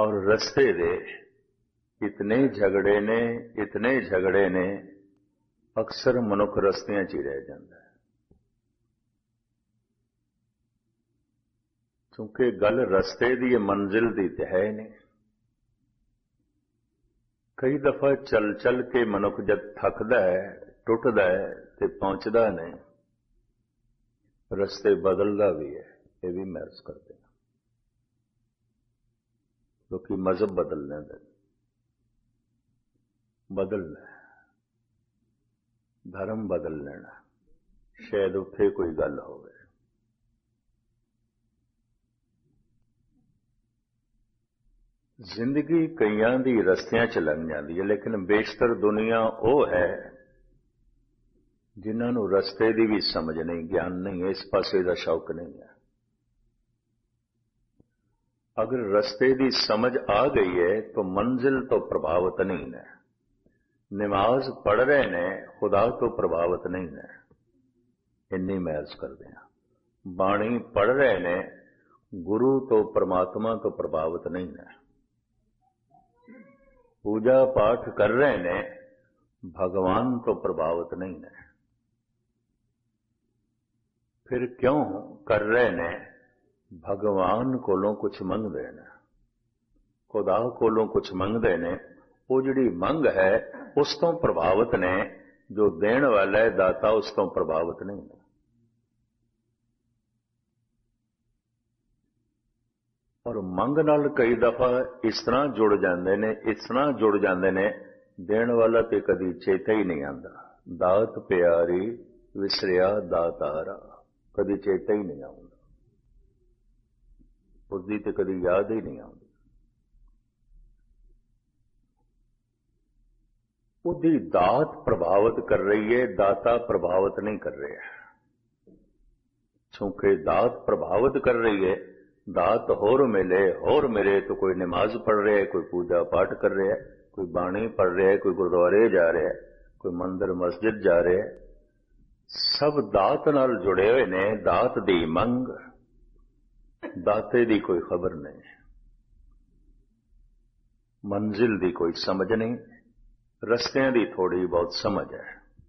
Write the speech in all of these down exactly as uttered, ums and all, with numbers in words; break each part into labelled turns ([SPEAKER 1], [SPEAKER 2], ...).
[SPEAKER 1] और रस्ते दे इतने झगड़े ने इतने झगड़े ने अक्सर मनुख रस्तियां च ही रह जाता है, क्योंकि गल रस्ते दी मंजिल दी ते है नहीं। कई दफा चल चल के मनुख जब थकदा है टुटदा है ते पहुंचदा नहीं, रस्ते बदलदा भी है, ये भी महसूस करते हैं। क्योंकि मजहब बदलने दे बदलना, धर्म बदल लेना, शायद उत्थे कोई गल होवे। जिंदगी कईयां दी रस्तियां च लंघ जाती है, लेकिन बेशतर दुनिया वो है जिन्होंने रस्ते की भी समझ नहीं, ज्ञान नहीं है, इस पासे का शौक नहीं है। अगर रस्ते की समझ आ गई है तो मंजिल तो प्रभावित नहीं है। नमाज पढ़ रहे ने खुदा तो प्रभावित नहीं है, इन्नी महज करते हैं। बाणी पढ़ रहे ने गुरु तो परमात्मा तो प्रभावित नहीं है। पूजा पाठ कर रहे ने भगवान तो प्रभावित नहीं है। फिर क्यों कर रहे ने? भगवान कोलों कुछ मंगदे ने, खुदा कोलों कुछ मंगदे ने। वो जिहड़ी मंग है उस तो प्रभावित ने, जो देण वाला है दाता उस तो प्रभावित नहीं है। और मंग नाल कई दफा इस तरह जुड़ जाते ने, इस तरह जुड़ जाते ने, देण वाला ते कदी चेता ही नहीं आता। दात प्यारी विसरिया दातारा, कदी चेता ही नहीं आता, उसकी ते कदी याद ही नहीं आती। उसकी दात प्रभावित कर रही है, दाता प्रभावित नहीं कर रहा। क्योंकि दात प्रभावित कर रही है, दात होर मिले होर मिले तो कोई नमाज पढ़ रहा है, कोई पूजा पाठ कर रहा है, कोई बाणी पढ़ रहा है, कोई गुरुद्वारे जा रहा है, कोई मंदिर मस्जिद जा रहा है। सब दात नाल जुड़े हुए ने। दात दी मंग, दाते दी कोई खबर नहीं, मंजिल दी कोई समझ नहीं, रस्तियां दी थोड़ी बहुत समझ है।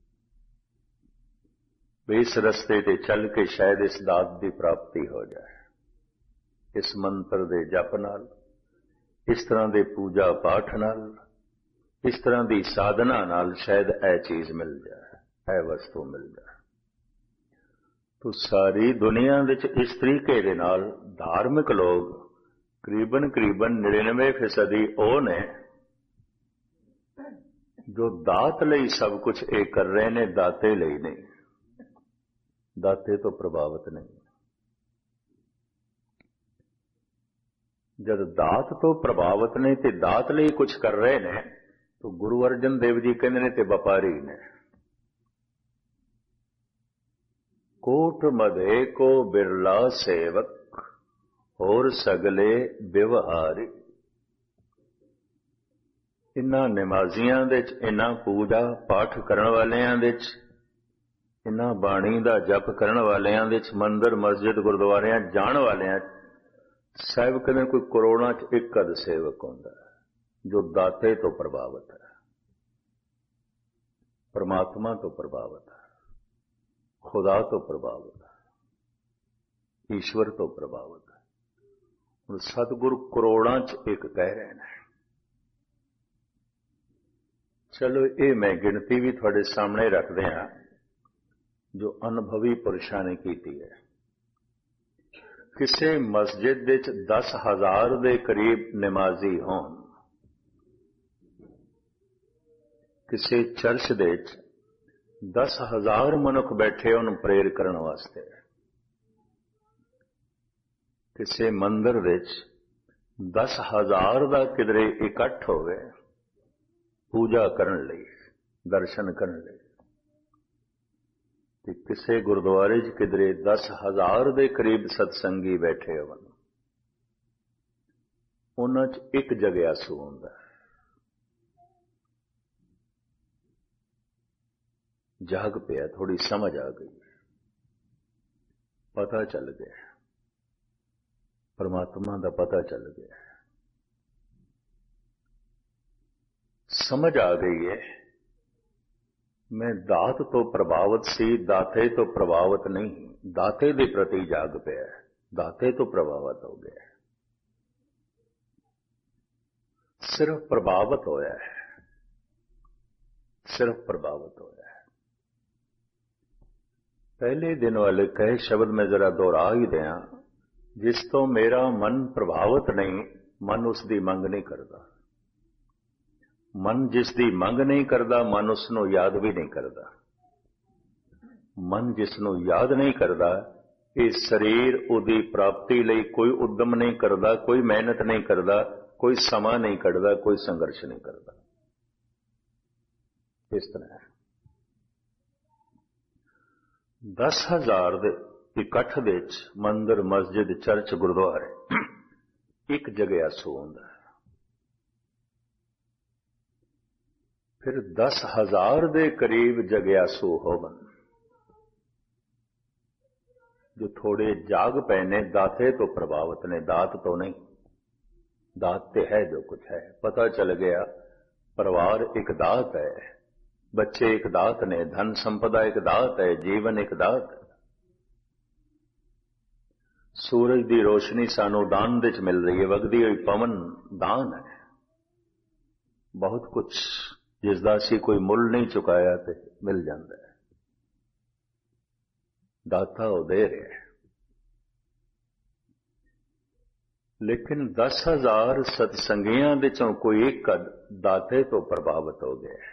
[SPEAKER 1] इस रस्ते ते चल के शायद इस दात की प्राप्ति हो जाए, इस मंत्र दे जप नाल, इस तरह दे पूजा पाठ नाल, इस तरह की साधना नाल शायद यह चीज मिल जाए, यह वस्तु मिल जाए। तो सारी दुनिया विच इस तरीके दे नाल धार्मिक लोग करीबन करीबन निन्यानवे फीसदी वो ने जो दात लई सब कुछ ये कर रहे ने, दाते लई नहीं, दाते तो प्रभावित नहीं। जब दात तो प्रभावित नहीं ते दात लई कुछ कर रहे ने, तो गुरु अर्जन देव जी कहते ने ते व्यापारी ने। कोट मधे को बिरला सेवक और सगले व्यवहारी। इन्हां नमाजियां दे च, इन्हां पूजा पाठ करन वालियां दे च, इन्हां बाणी दा जप करन वालियां दे च, मंदिर मस्जिद गुरुद्वारियां जाण वालियां साहिब कहते कोई करोड़ां च एक अद सेवक होंदा है जो दाते तो प्रभावित है, परमात्मा तो प्रभावित है, खुदा तो प्रभावित है, ईश्वर तो प्रभावित है। और सतगुरु करोड़ां च एक कह रहे हैं। चलो ये मैं गिनती भी थोड़े सामने रखते हैं जो अनुभवी पुरुषों ने की है। किसी मस्जिद विच दस हजार के करीब नमाजी होन, किसी चर्च दे दस हजार मनुख बैठे होन प्रेयर करने वास्ते, किसी मंदिर विच दस हजार का किधरे इकट्ठ होवे पूजा करने लई, दर्शन करने लई, ते किसी गुरुद्वारे च किधरे दस हजार के करीब सत्संगी बैठे हो, उन्हां च एक जगियासू हुंदा है। जाग पिया, थोड़ी समझ आ गई, पता चल गया, परमात्मा का पता चल गया। समझ आ गई है मैं दात तो प्रभावित सी, दाते तो प्रभावित नहीं, दाते के प्रति जाग पिया, दाते तो प्रभावित हो गया, सिर्फ प्रभावित होया है, सिर्फ प्रभावित होया है। पहले दिन वाले कहे शब्द में जरा दोहरा ही दिया, जिस तो मेरा मन प्रभावित नहीं, मन उसकी मंग नहीं करता। मन जिसकी मंग नहीं करता, मन उसनों याद भी नहीं करता। मन जिसनों याद नहीं करता, ये शरीर उदी प्राप्ति लई कोई उद्यम नहीं करता, कोई मेहनत नहीं करता, कोई समा नहीं करता, कोई संघर्ष नहीं करता। इस तरह दस हजार दे इकट्ठ दे मंदिर, मस्जिद, चर्च, गुरुद्वारे एक जगह आसू होंदा, फिर दस हजार दे करीब जग्यासू होवन जो थोड़े जाग पए ने, दाते तो प्रभावित ने, दात तो नहीं। दात ते है जो कुछ है, पता चल गया परिवार एक दात है, बच्चे एक दात ने, धन संपदा एक दात है, जीवन एक दात है। सूरज की रोशनी सानू दान विच मिल रही है, वगदी हुई पवन दान है। बहुत कुछ जिसदा असीं कोई मुल नहीं चुकाया तो मिल जाता है, दाता वो दे रहा है। लेकिन दस हजार सत्संगियां विचों कोई एक दाते तो प्रभावित हो गया,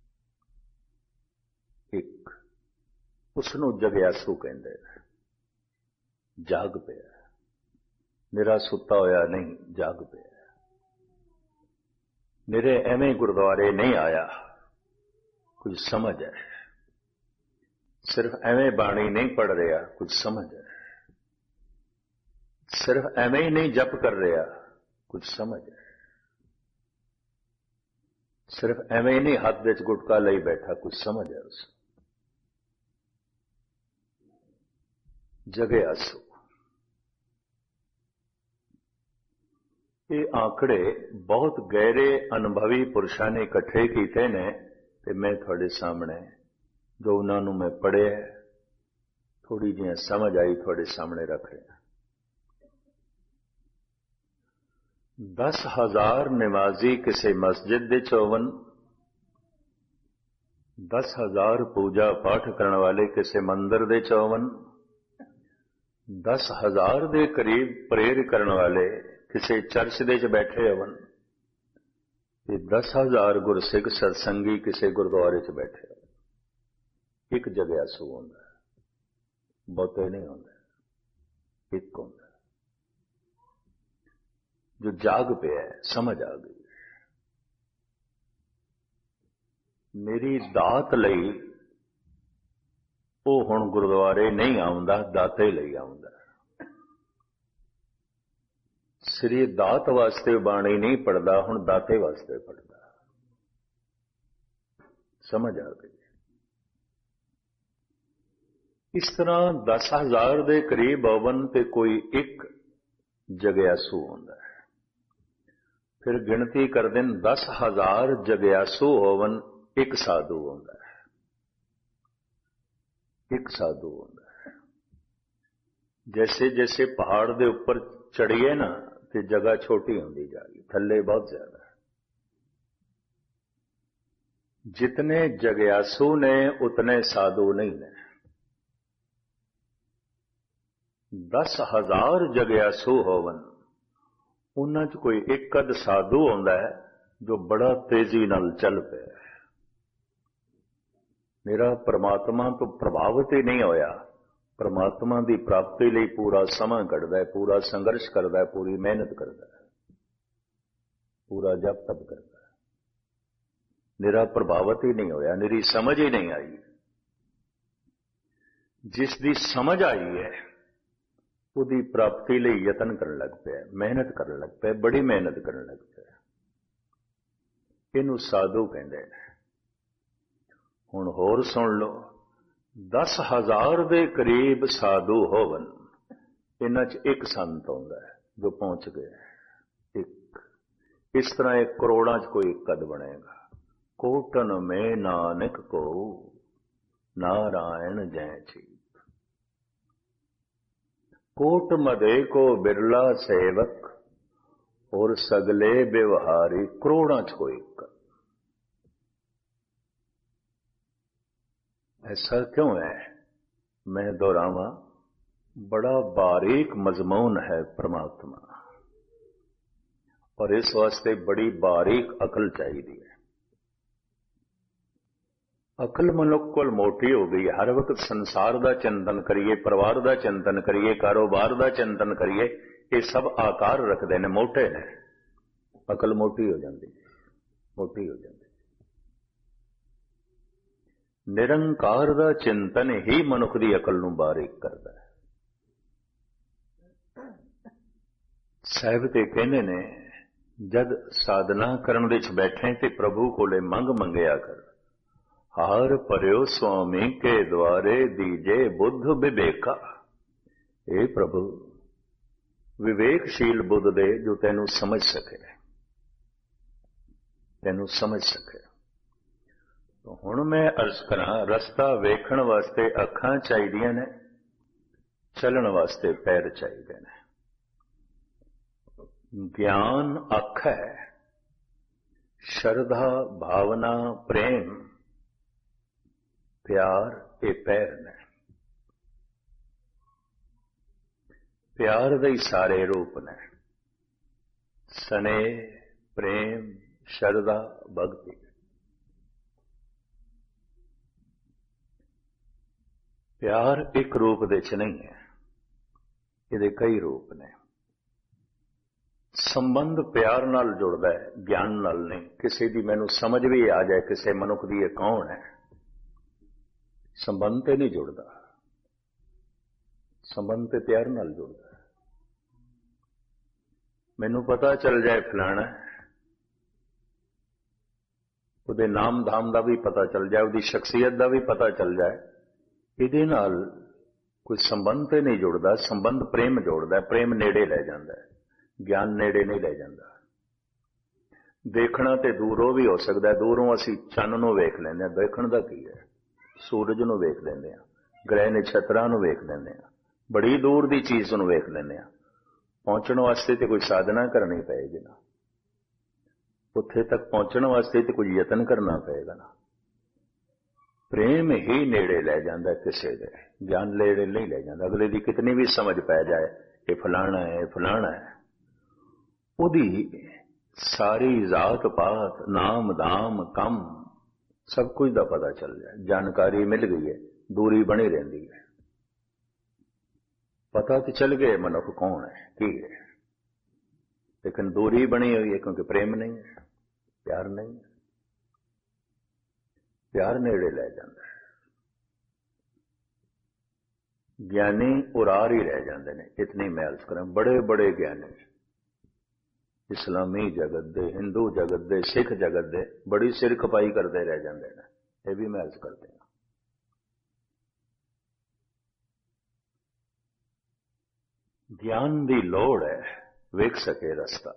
[SPEAKER 1] एक उसनों जग्यासू कहते हैं, जाग पिया, मेरा सुता होया नहीं, जाग पिया। मेरे एवें गुरुद्वारे नहीं आया, कुछ समझ है, सिर्फ एवें बाणी नहीं पढ़ रहा, कुछ समझ है, सिर्फ एवें ही नहीं जप कर रहा, कुछ समझ है, सिर्फ एवें ही नहीं हाथ विच गुटका लई बैठा, कुछ समझ है। उस जगे आसू ये आंकड़े बहुत गहरे अनुभवी पुरुषों ने इकट्ठे किए ने, ते मैं थोड़े सामने जो उन्होंने मैं पढ़िया थोड़ी जी समझ आई थोड़े सामने रख रहा। दस हजार निवाजी किसी मस्जिद दे चौवन, दस हजार पूजा पाठ करने वाले किसी मंदिर दे चौवन, दस हजार दे करीब प्रेयर करने वाले किसी चर्च दे च बैठे हवन, दस हजार गुरसिख सत्संगी किसी गुरुद्वारे च बैठे हवन। एक जग्यासू होंदा, बहुते नहीं होंदा, एक होंदा जो जाग पिया, समझ आ गई मेरी दात लई वो हुण गुरुद्वारे नहीं आउंदा, दाते लई आउंदा। श्री दात वास्ते बाणी नहीं पढ़ता, हुण दाते वास्ते पढ़ता। समझ आ गई। इस तरह दस हजार दे करीब अवन ते कोई एक जग्यासू होंदा है, फिर गिनती कर दिन दस हजार जग्यासू होवन, एक साधु होंदा है, एक साधु होंदा है। जैसे जैसे पहाड़ दे ऊपर चढ़िए ना तो जगह छोटी होती जाएगी, थल्ले बहुत ज्यादा है। जितने जग्यासू ने उतने साधु नहीं ने। दस हजार जग्यासू होवन, उन्हां च कोई एक अद साधु होंदा है जो बड़ा तेजी नाल चल पे। मेरा परमात्मा तो प्रभावित ही नहीं होया, परमात्मा की प्राप्ति लिए पूरा समा कढ़दा है, पूरा संघर्ष करता है, पूरी मेहनत करता है, पूरा जप तप करता है। मेरा प्रभावित ही नहीं होया, मेरी समझ ही नहीं आई। जिसकी समझ आई है उसकी प्राप्ति लिए यतन करने लग पे, मेहनत करने लग पे, बड़ी मेहनत करने लग पे। इनू साधु कहते हैं। हुण होर सुन लो, दस हजार दे करीब साधु होवन, इन्हां च एक संत होंदा है जो पहुंच गया। एक इस तरह एक करोड़ां च कोई एक कद बनेगा। कोटन में नानक को नारायण जय चीत। कोट मदे को बिरला सेवक और सगले व्यवहारी करोड़ां च एक। ऐसा क्यों है? मैं दोहरावा, बड़ा बारीक मजमून है परमात्मा, और इस वास्ते बड़ी बारीक अकल चाहिए है। अकल मनुख कोल मोटी हो गई। हर वक्त संसार का चिंतन करिए, परिवार का चिंतन करिए, कारोबार का चिंतन करिए, ये सब आकार रखते हैं, मोटे ने। अकल मोटी हो जाती, मोटी हो जाती। निरंकार का चिंतन ही मनुख की अकल नूं बारीक करता है। साहिब ते कहने ने, जद साधना करन विच बैठे ते प्रभु कोले मंग मंगया कर, हार परयो स्वामी के द्वारे दीजे बुद्ध विवेका। हे प्रभु, विवेकशील बुद्ध दे जो तेनू समझ सके, तेनू समझ सके। तो हुण मैं अर्ज करा, रस्ता वेखण वास्ते अखां चाहिदियां ने, चलण वास्ते पैर चाहिदे ने। ज्ञान अख है, श्रद्धा भावना प्रेम प्यार ये पैर ने। प्यार दे सारे रूप ने, स्नेह प्रेम श्रद्धा भक्ति। प्यार एक रूप दे च नहीं है, ये कई रूप ने। संबंध प्यार नाल जुड़दा है, ज्ञान नाल नहीं। किसी दी मैनू समझ भी आ जाए किसी मनुख दी ये कौन है, संबंध ते नहीं जुड़ता। संबंध ते प्यार नाल जुड़ता है। मैनू पता चल जाए फलाना, उहदे नाम धाम का भी पता चल जाए, उहदी शख्सियत का भी पता चल जाए, इहदे नाल कोई संबंध ते नहीं जुड़ता। संबंध प्रेम जोड़ता है, प्रेम नेड़े ले जाता है, ज्ञान नेड़े नहीं ले जाता। देखना ते दूरों भी हो सकता है, दूरों असी चन्न नूं वेख लैंदे हां, देखण दा की है? सूरज नूं वेख लैंदे हां, ग्रह नक्षत्रां नूं वेख लैंदे हां, बड़ी दूर दी चीज नूं वेख लैंदे हां। पहुंचण वास्ते ते कोई साधना करनी पएगी ना, उत्थे तक पहुंचण वास्ते ते कोई यतन करना पएगा ना। प्रेम ही नेड़े ले जांदा किसे दे, ज्ञान नेड़े नहीं ले जांदा। अगले दी कितनी भी समझ पै जाए ये फलाना है, ये फलाना है, उहदी सारी जात पात नाम दाम कम सब कुछ का पता चल जाए, जानकारी मिल गई है, दूरी बनी रहती है। पता तो चल गए मनुख कौन है की है, लेकिन दूरी बनी हुई है क्योंकि प्रेम नहीं है, प्यार नहीं है। प्यार नेड़े ले जाता है। ज्ञानी उरार ही रह जाते हैं। इतनी मैं अर्ज करा, बड़े बड़े ज्ञानी इस्लामी जगत दे, हिंदू जगत दे, सिख जगत दे बड़ी सिर खपाई करते रह जाते हैं। ये भी मैं अर्ज करते हैं। ज्ञान दी लोड़ है, वेख सके रास्ता,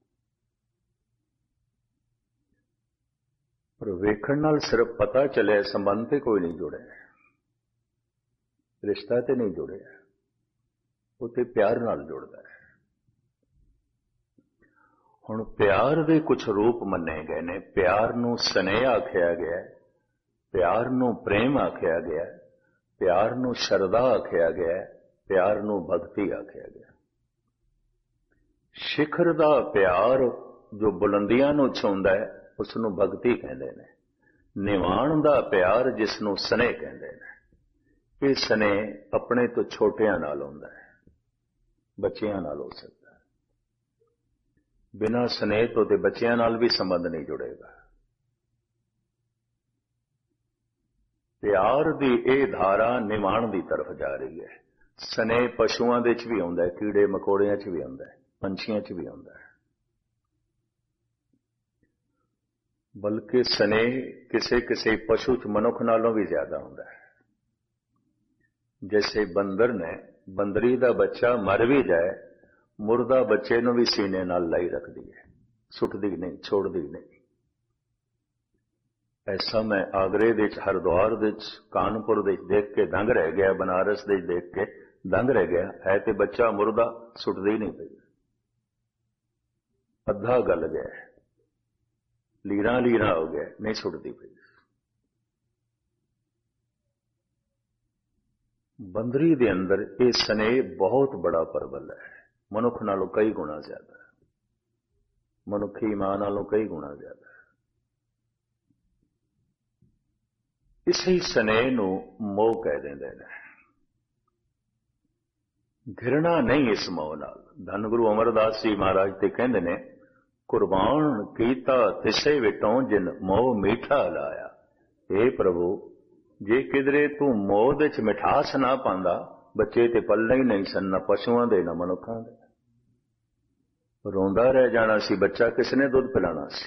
[SPEAKER 1] पर वेखण नाल सिर्फ पता चले, संबंध ते कोई नहीं जुड़े, रिश्ता ते नहीं जुड़े, उत्ते प्यार नाल जुड़दा है। हुण प्यार दे कुछ रूप मन्ने गए ने। प्यार नूं स्नेह आख्या गया, प्यार नूं प्रेम आख्या गया, प्यार नूं श्रद्धा आख्या गया, प्यार नूं भक्ति आख्या गया। शिखर दा प्यार जो बुलंदियां नूं छूंदा है उसनूं भक्ति कहंदे ने। निवाण दा प्यार जिसनूं स्नेह कहंदे ने। ये स्नेह अपने तो छोटियां नाल हुंदा है, बच्चियां नाल हो सकदा। बिना स्नेह तो ते बच्चियां नाल भी संबंध नहीं जुड़ेगा। प्यार दी ए धारा निवाण दी तरफ जा रही है। स्नेह पशुआं दे च भी आउंदा है, कीड़े मकोड़ियां च भी आउंदा है, पंछियां च भी आउंदा है। बल्कि स्नेह किसे किसे पशु च मनुख नालों भी ज्यादा आउंदा है। जैसे बंदर ने, बंदरी दा बच्चा मर भी जाए, मुर्दा बच्चे नूं भी सीने नाल लाई रखदी है, सुटदी नहीं, छोड़दी नहीं। ਐਸਾ ਮੈਂ ਆਗਰੇ ਦੇ ਵਿੱਚ, ਹਰਿਦੁਆਰ ਦੇ ਵਿੱਚ, ਕਾਨਪੁਰ ਦੇ ਵਿੱਚ ਦੇਖ ਕੇ ਦੰਗ ਰਹਿ ਗਿਆ, ਬਨਾਰਸ ਦੇ ਵਿੱਚ ਦੇਖ ਕੇ ਦੰਗ ਰਹਿ ਗਿਆ। ਹੈ ਤੇ ਬੱਚਾ ਮੁਰਦਾ, ਸੁੱਟਦੀ ਨਹੀਂ ਪਈ, ਅੱਧਾ ਗਲ ਗਿਆ, ਲੀਰਾਂ ਲੀਰਾਂ ਹੋ ਗਿਆ, ਨਹੀਂ ਸੁੱਟਦੀ ਪਈ। ਬੰਦਰੀ ਦੇ ਅੰਦਰ ਇਹ ਸਨੇਹ ਬਹੁਤ ਬੜਾ ਪ੍ਰਬਲ ਹੈ, ਮਨੁੱਖ ਨਾਲੋਂ ਕਈ ਗੁਣਾ ਜ਼ਿਆਦਾ ਹੈ, ਮਨੁੱਖੀ ਮਾਂ ਨਾਲੋਂ ਕਈ ਗੁਣਾ ਜ਼ਿਆਦਾ ਹੈ। ਇਸੇ ਸਨੇਹ ਨੂੰ ਮੋਹ ਕਹਿ ਦਿੰਦੇ ਨੇ। ਘਿਰਣਾ ਨਹੀਂ ਇਸ ਮੋਹ ਨਾਲ। ਧੰਨ ਗੁਰੂ ਅਮਰਦਾਸ ਜੀ ਮਹਾਰਾਜ ਤੇ ਕਹਿੰਦੇ ਨੇ, ਕੁਰਬਾਨ ਕੀਤਾ ਤਿਸੇ ਵਿਟੋਂ ਜਿਨ ਮੋਹ ਮੀਠਾ ਲਾਇਆ। हे ਪ੍ਰਭੂ, ਜੇ ਕਿਧਰੇ ਤੂੰ ਮੋਹ ਦੇ ਚ ਮਿਠਾਸ ਨਾ ਪਾਉਂਦਾ, ਬੱਚੇ ਤੇ ਪੱਲੇ ਹੀ ਨਹੀਂ ਸਨ, ਨਾ ਪਸ਼ੂਆਂ ਦੇ ਨਾ ਮਨੁੱਖਾਂ ਦੇ। ਰੋਂਦਾ ਰਹਿ ਜਾਣਾ ਸੀ ਬੱਚਾ, ਕਿਸ ਨੇ ਦੁੱਧ ਪਿਲਾਣਾ ਸੀ।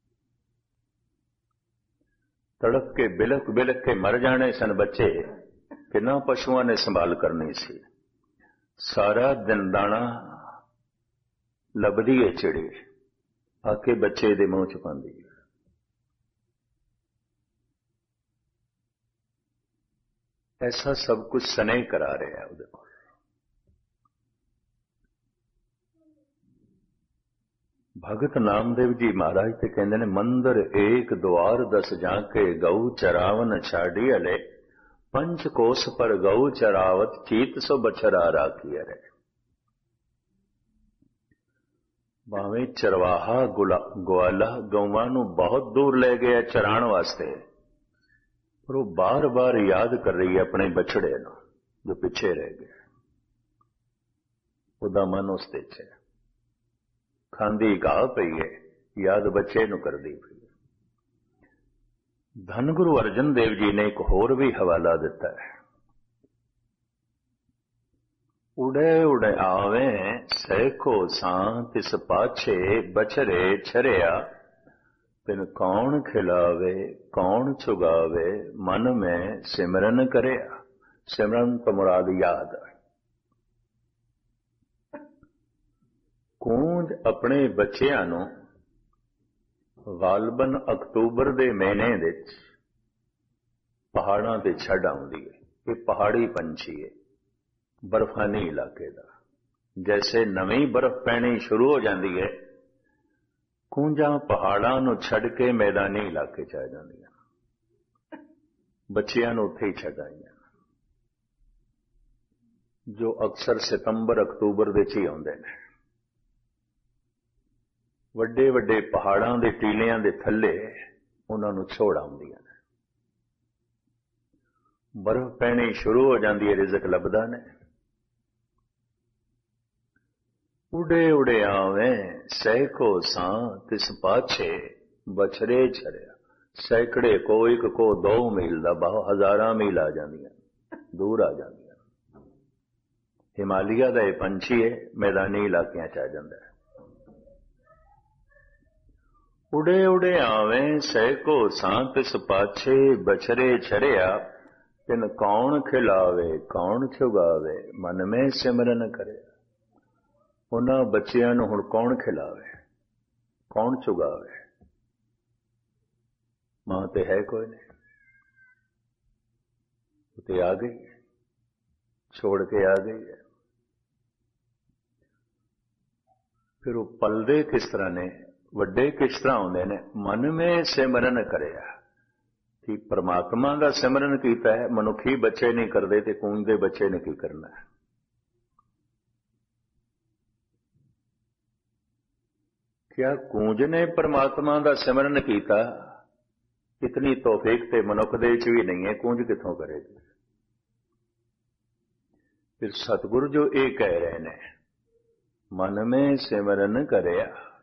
[SPEAKER 1] ਤੜਪ ਕੇ ਬਿਲਕ ਬਿਲਕ ਕੇ ਮਰ ਜਾਣੇ ਸਨ ਬੱਚੇ, ਕਿੰਨਾ ਪਸ਼ੂਆਂ ਨੇ ਸੰਭਾਲ ਕਰਨੀ ਸੀ। ਸਾਰਾ ਦਿਨ ਦਾਣਾ ਲੱਭਦੀ ਏ ਚਿੜੀ, ਆ ਕੇ ਬੱਚੇ ਦੇ ਮੂੰਹ ਚ ਪਾਉਂਦੀ ਹੈ। ਐਸਾ ਸਭ ਕੁਝ ਸਨੇਹ ਕਰਾ ਰਿਹਾ ਉਹਦੇ ਕੋਲ। ਭਗਤ ਨਾਮਦੇਵ ਜੀ ਮਹਾਰਾਜ ਤੇ ਕਹਿੰਦੇ ਨੇ, ਮੰਦਰ ਏਕ ਦੁਆਰ ਦਸ ਜਾਂਕੇ ਗਊ ਚਰਾਵਨ ਛਾੜੀ ਅਲੇ, ਪੰਚ ਕੋਸ ਪਰ ਗਊ ਚਰਾਵਤ ਚੀਤ ਸੋ ਬਛਰਾ ਰਾਖੀ ਅਰੇ। ਭਾਵੇਂ ਚਰਵਾਹਾ ਗਵਾਲਾ ਗਊਆਂ ਨੂੰ ਬਹੁਤ ਦੂਰ ਲੈ ਗਿਆ ਚਰਾਉਣ ਵਾਸਤੇ, ਪਰ ਉਹ ਬਾਰ-ਬਾਰ ਯਾਦ ਕਰ ਰਹੀ ਹੈ ਆਪਣੇ ਬਛੜੇ ਨੂੰ ਜੋ ਪਿੱਛੇ ਰਹਿ ਗਿਆ। ਉਹਦਾ ਮਨ ਉਸ ਤੇ ਚ ਹੈ, ਖਾਂਦੀ ਘਾਹ ਪਈ ਹੈ, ਯਾਦ ਬੱਚੇ ਨੂੰ ਕਰਦੀ ਪਈ ਹੈ। ਧੰਨ ਗੁਰੂ ਅਰਜਨ ਦੇਵ ਜੀ ਨੇ ਇੱਕ ਹੋਰ ਵੀ ਹਵਾਲਾ ਦਿੱਤਾ ਹੈ, ਉੜੇ ਉੜੇ ਆਵੇਂ ਸੈਕੋ ਸਾਂ ਤਿਸ ਪਾਛੇ ਬਛੜੇ ਛਰਿਆ, ਤਿਨ ਕੌਣ ਖਿਲਾਵੇ ਕੌਣ ਚੁਗਾਵੇ, ਮਨ ਮੈਂ ਸਿਮਰਨ ਕਰਿਆ। ਸਿਮਰਨ ਤੋਂ ਮੁਰਾਦ ਯਾਦ। ਕੂੰਜ ਆਪਣੇ ਬੱਚਿਆਂ ਨੂੰ ਗਾਲਬਨ ਅਕਤੂਬਰ ਦੇ ਮਹੀਨੇ ਵਿੱਚ ਪਹਾੜਾਂ ਤੇ ਛੱਡ ਆਉਂਦੀ ਹੈ। ਇਹ ਪਹਾੜੀ ਪੰਛੀ ਹੈ, ਬਰਫਾਨੀ ਇਲਾਕੇ ਦਾ। ਜੈਸੇ ਨਵੀਂ ਬਰਫ਼ ਪੈਣੀ ਸ਼ੁਰੂ ਹੋ ਜਾਂਦੀ ਹੈ, ਕੂੰਜਾਂ ਪਹਾੜਾਂ ਨੂੰ ਛੱਡ ਕੇ ਮੈਦਾਨੀ ਇਲਾਕੇ ਚ ਆ ਜਾਂਦੀਆਂ, ਬੱਚਿਆਂ ਨੂੰ ਉੱਥੇ ਹੀ ਛੱਡ ਆਈਆਂ, ਜੋ ਅਕਸਰ ਸਤੰਬਰ ਅਕਤੂਬਰ ਵਿੱਚ ਹੀ ਆਉਂਦੇ ਨੇ। ਵੱਡੇ ਵੱਡੇ ਪਹਾੜਾਂ ਦੇ ਟੀਲਿਆਂ ਦੇ ਥੱਲੇ ਉਹਨਾਂ ਨੂੰ ਛੋੜ ਆਉਂਦੀਆਂ ਨੇ। ਬਰਫ਼ ਪੈਣੀ ਸ਼ੁਰੂ ਹੋ ਜਾਂਦੀ ਹੈ, ਰਿਜ਼ਕ ਲੱਭਦਾ ਨੇ। ਉਡੇ ਉਡੇ ਆਵੇਂ ਸੈਕੋ ਸਾਂ ਤਿਸ ਪਾਛੇ ਬਛੜੇ ਛਰਿਆ। ਸੈਕੜੇ ਕੋ ਇੱਕ ਕੋ ਦੋ ਮੀਲ ਦਾ ਬਾਹ ਹਜ਼ਾਰਾਂ ਮੀਲ ਆ ਜਾਂਦੀਆਂ, ਦੂਰ ਆ ਜਾਂਦੀਆਂ। ਹਿਮਾਲਿਆ ਦਾ ਇਹ ਪੰਛੀ ਹੈ, ਮੈਦਾਨੀ ਇਲਾਕਿਆਂ ਚ ਆ ਜਾਂਦਾ ਹੈ। ਉਡੇ ਉਡੇ ਆਵੇਂ ਸੈਕੋ ਸਾਂ ਤਿਸ ਪਾਛੇ ਬਛੜੇ ਛਰਿਆ, ਤਿਨ ਕੌਣ ਖਿਲਾਵੇ ਕੌਣ ਚੁਗਾਵੇ, ਮਨ ਮੈਂ ਸਿਮਰਨ ਕਰਿਆ। ਉਹਨਾਂ ਬੱਚਿਆਂ ਨੂੰ ਹੁਣ ਕੌਣ ਖਿਲਾਵੇ ਕੌਣ ਚੁਗਾਵੇ, ਮਾਂ ਤੇ ਹੈ ਕੋਈ ਨਹੀਂ, ਉਹ ਤੇ ਆ ਗਈ, ਛੋੜ ਕੇ ਆ ਗਈ ਹੈ। ਫਿਰ ਉਹ ਪਲਦੇ ਕਿਸ ਤਰ੍ਹਾਂ ਨੇ, ਵੱਡੇ ਕਿਸ ਤਰ੍ਹਾਂ ਹੁੰਦੇ ਨੇ। ਮਨ ਮੈਂ ਸਿਮਰਨ ਕਰਿਆ, ਕਿ ਪਰਮਾਤਮਾ ਦਾ ਸਿਮਰਨ ਕੀਤਾ ਹੈ। ਮਨੁੱਖੀ ਬੱਚੇ ਨਹੀਂ ਕਰਦੇ ਤੇ ਕੂੰਜ ਦੇ ਬੱਚੇ ਨੇ ਕੀ ਕਰਨਾ ਹੈ। ਕਿਆ ਕੂੰਜ ਨੇ ਪਰਮਾਤਮਾ ਦਾ ਸਿਮਰਨ ਕੀਤਾ? ਇਤਨੀ ਤੌਫੀਕ ਤੇ ਮਨੁੱਖ ਦੇ ਵਿੱਚ ਵੀ ਨਹੀਂ ਹੈ, ਕੂੰਜ ਕਿੱਥੋਂ ਕਰੇਗੀ। ਫਿਰ ਸਤਿਗੁਰੂ ਜੋ ਇਹ ਕਹਿ ਰਹੇ ਨੇ, ਮਨ ਮੈਂ ਸਿਮਰਨ ਕਰਿਆ,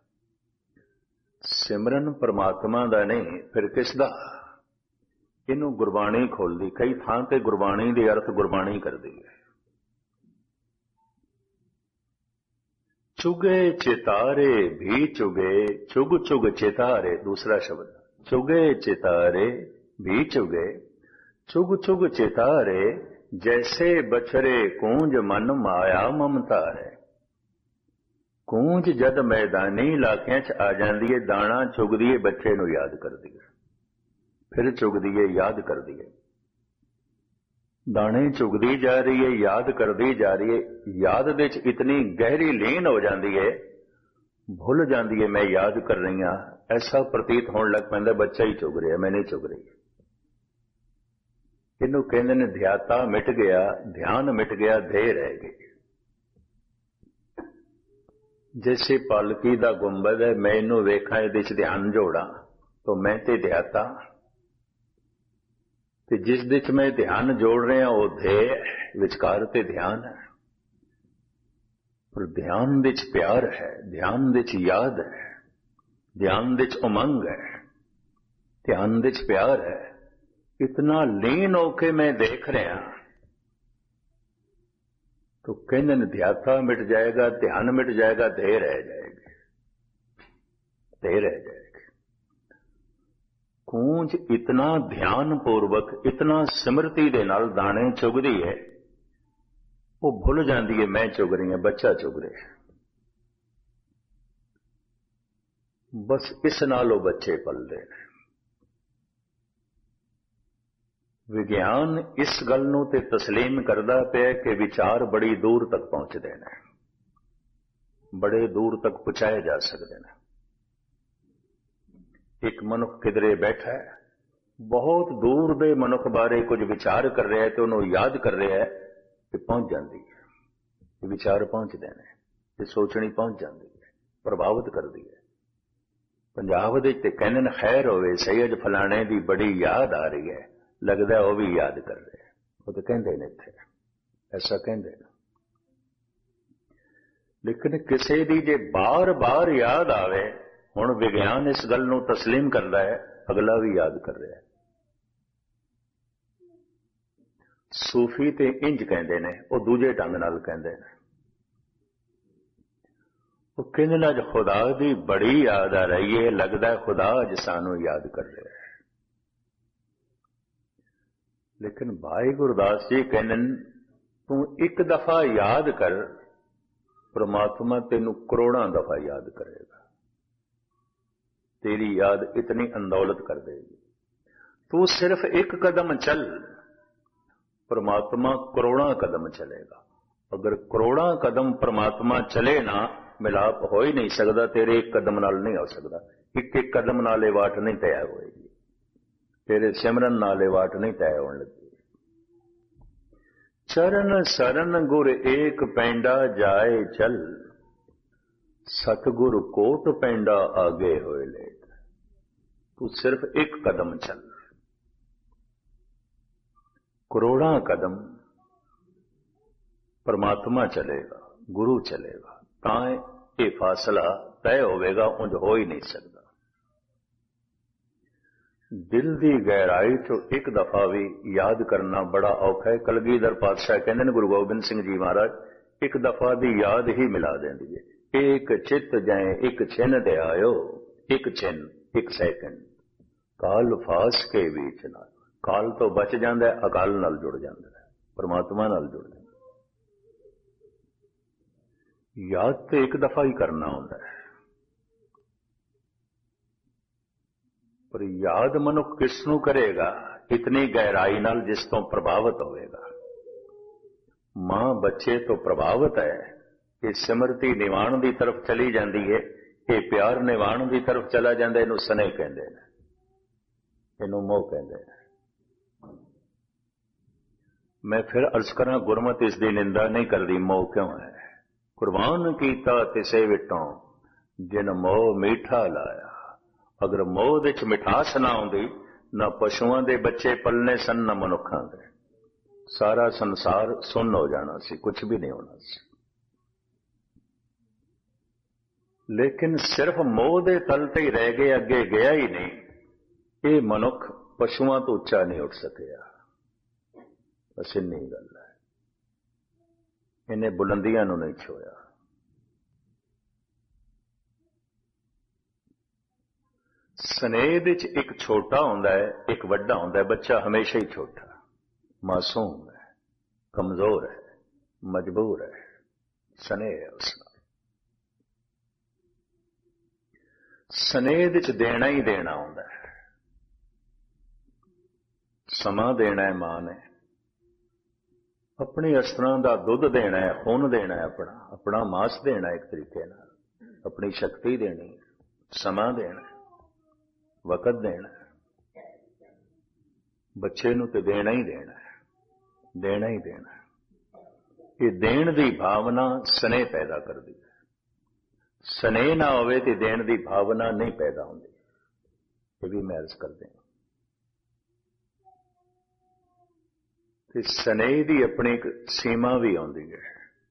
[SPEAKER 1] ਸਿਮਰਨ ਪਰਮਾਤਮਾ ਦਾ ਨਹੀਂ ਫਿਰ ਕਿਸ ਦਾ? ਇਹਨੂੰ ਗੁਰਬਾਣੀ ਖੋਲਦੀ, ਕਈ ਥਾਂ ਤੇ ਗੁਰਬਾਣੀ ਦੇ ਅਰਥ ਗੁਰਬਾਣੀ ਕਰਦੀ ਹੈ। ਚੁਗੇ ਚਿਤਾਰੇ ਵੀ ਚੁਗੇ, ਚੁਗ ਚੁਗ ਚਿਤਾਰੇ, ਦੂਸਰਾ ਸ਼ਬਦ। ਚੁਗੇ ਚਿਤਾਰੇ ਵੀ ਚੁਗੇ, ਚੁਗ ਚੁਗ ਚਿਤਾਰੇ, ਜੈਸੇ ਬਛਰੇ ਕੂੰਜ ਮਨ ਮਾਇਆ ਮਮਤਾ ਹੈ। ਕੂੰਜ ਜਦ ਮੈਦਾਨੀ ਇਲਾਕਿਆਂ 'ਚ ਆ ਜਾਂਦੀ ਹੈ, ਦਾਣਾ ਚੁਗਦੀ ਹੈ, ਬੱਚੇ ਨੂੰ ਯਾਦ ਕਰਦੀ ਹੈ, फिर चुगदी है, याद कर दी है, दाने चुगदी जा रही है, याद करदी जा रही है। याद दे च इतनी गहरी लीन हो जाती है, भुल जाती है मैं याद कर रही हाँ। ऐसा प्रतीत होने लग पैंदा बच्चा ही चुग रहा, मैं नहीं चुग रही। इनू कहते ने ध्याता मिट गया, ध्यान मिट गया, ध्येय रह गई। जैसे पालकी दा गुंबद है, मैं इनू वेखा इहदे च ध्यान जोड़ा तो मैं ते ध्याता, ते जिस दे च मैं ध्यान जोड़ रहा वो ध्येय, विचकार ते ध्यान है। पर ध्यान दे च प्यार है, ध्यान दे च याद है, ध्यान दे च उमंग है, ध्यान दे च प्यार है। इतना लीन होके मैं देख रहा तो कहने ने ध्याता मिट जाएगा, ध्यान मिट जाएगा, ध्येय रह जाएगी, ध्येय रह जाएगी। कूंज इतना ध्यान पूर्वक, इतना सिमरती दे नाल दाने चुगदी है, वो भुल जाती है मैं चुग रही है, बच्चा चुग रहा है। बस इस नाल वो बच्चे पलदे ने। विज्ञान इस गल नूं ते तस्लीम करदा पिया कि विचार बड़ी दूर तक पहुंचते हैं, बड़े दूर तक पहुंचाए जा सकते हैं। एक मनुख किधरे बैठा है, बहुत दूर दे मनुख बारे कुछ विचार कर रहा है तो उन्होंने याद कर रहा है कि पहुंच जाती है, विचार पहुंचते हैं, ये सोचनी पहुंच जाती है, प्रभावित कर दी है। पंजाब दे ते कहने ने खैर होवे सही अज फलाने दी बड़ी याद आ रही है, लगता है वह भी याद कर रहे हैं, वो तो कहते ने इत्थे ऐसा कहते हैं। लेकिन किसी दी जे बार बार याद आवे, हुण विज्ञान इस गल नूं तस्लीम करता है अगला भी याद कर रहा है। सूफी ते इंज कहते ने, वो दूजे ढंग नाल कहते हैं। वो कहते ने अज खुदा दी बड़ी याद आ रही है, लगता है खुदा अज सानू याद कर रहा है। लेकिन भाई गुरदास जी कहने तू एक दफा याद कर, परमात्मा तेनू करोड़ों दफा याद करेगा, तेरी याद इतनी अंदौलत कर देगी। तू सिर्फ एक कदम चल, परमात्मा करोड़ों कदम चलेगा। अगर करोड़ों कदम परमात्मा चले ना, मिलाप हो ही नहीं सकता, तेरे एक कदम नाल नहीं हो सकता। एक एक कदम नाले वाट नहीं तय होएगी, तेरे सिमरन नाले वाट नहीं तय होने लगी। चरण सरन गुर एक पैंडा जाए चल, सतगुर कोट पैंडा आगे होए लेट। तू सिर्फ एक कदम चल, करोड़ा कदम परमात्मा चलेगा, गुरु चलेगा, तां ये फासला तय होवेगा, उंज हो ही नहीं सकता। दिल की गहराई चो एक दफा भी याद करना बड़ा औखा है। कलगीधर पातशाह कहते हैं गुरु गोबिंद सिंह जी महाराज, एक दफा की याद ही मिला देंदी है। एक चित जाए एक छिन दे आयो, एक छिन एक सैकंड, काल फास के बीच नाल। काल तो बच जाता है, अकाल नाल जुड़ जाता है, परमात्मा नाल जुड़ जाता है। याद तो एक दफा ही करना होता है, पर याद मनुख किसनू करेगा? इतनी गहराई नाल जिस तो प्रभावित होएगा। मां बच्चे तो प्रभावित है, ये सिमरती निवाण की तरफ चली जाती है, ये प्यार निवाण की तरफ चला जाता है। इनू स्नेह कहते हैं, इनू मोह कहते हैं। मैं फिर अर्ज करा, गुरमत इसकी निंदा नहीं करती। मोह क्यों है? कुर्बान कीता तिसे विटों जिन मोह मीठा लाया। अगर मोह विच मिठास ना आउंदी, ना पशुओं के बच्चे पलने सन, ना मनुखों के, सारा संसार सुन्न हो जाना सी, कुछ भी नहीं होना सी। लेकिन सिर्फ मोह के तल ते ही रह गए, अगे गया ही नहीं। ये मनुख पशुओं तो उच्चा नहीं उठ सकिया। बस इन्नी गल है, इन्हें बुलंदियां नूं नहीं छोया। स्नेह विच एक छोटा होंदा है, एक वड्डा होंदा है। बच्चा हमेशा ही छोटा, मासूम है, कमजोर है, मजबूर है, स्नेह है उसका। स्नेह विच देना ही देना होंदा है। ਸਮਾਂ ਦੇਣਾ ਹੈ ਮਾਂ ਨੇ, ਆਪਣੇ ਅਸਤਰਾਂ ਦਾ ਦੁੱਧ ਦੇਣਾ ਹੈ, ਖੂਨ ਦੇਣਾ ਹੈ, ਆਪਣਾ ਆਪਣਾ ਮਾਸ ਦੇਣਾ ਇੱਕ ਤਰੀਕੇ ਨਾਲ, ਆਪਣੀ ਸ਼ਕਤੀ ਦੇਣੀ ਹੈ, ਸਮਾਂ ਦੇਣਾ, ਵਕਤ ਦੇਣਾ। ਬੱਚੇ ਨੂੰ ਤੇ ਦੇਣਾ ਹੀ ਦੇਣਾ ਹੈ, ਦੇਣਾ ਹੀ ਦੇਣਾ। ਇਹ ਦੇਣ ਦੀ ਭਾਵਨਾ ਸਨੇਹ ਪੈਦਾ ਕਰਦੀ ਹੈ। ਸਨੇਹ ਨਾ ਹੋਵੇ ਤੇ ਦੇਣ ਦੀ ਭਾਵਨਾ ਨਹੀਂ ਪੈਦਾ ਹੁੰਦੀ। ਇਹ ਵੀ ਮੈਂ ਅਰਜ਼ ਕਰਦੇ ਹਾਂ ਤੇ ਸਨੇਹ ਦੀ ਆਪਣੀ ਇੱਕ ਸੀਮਾ ਵੀ ਆਉਂਦੀ ਹੈ।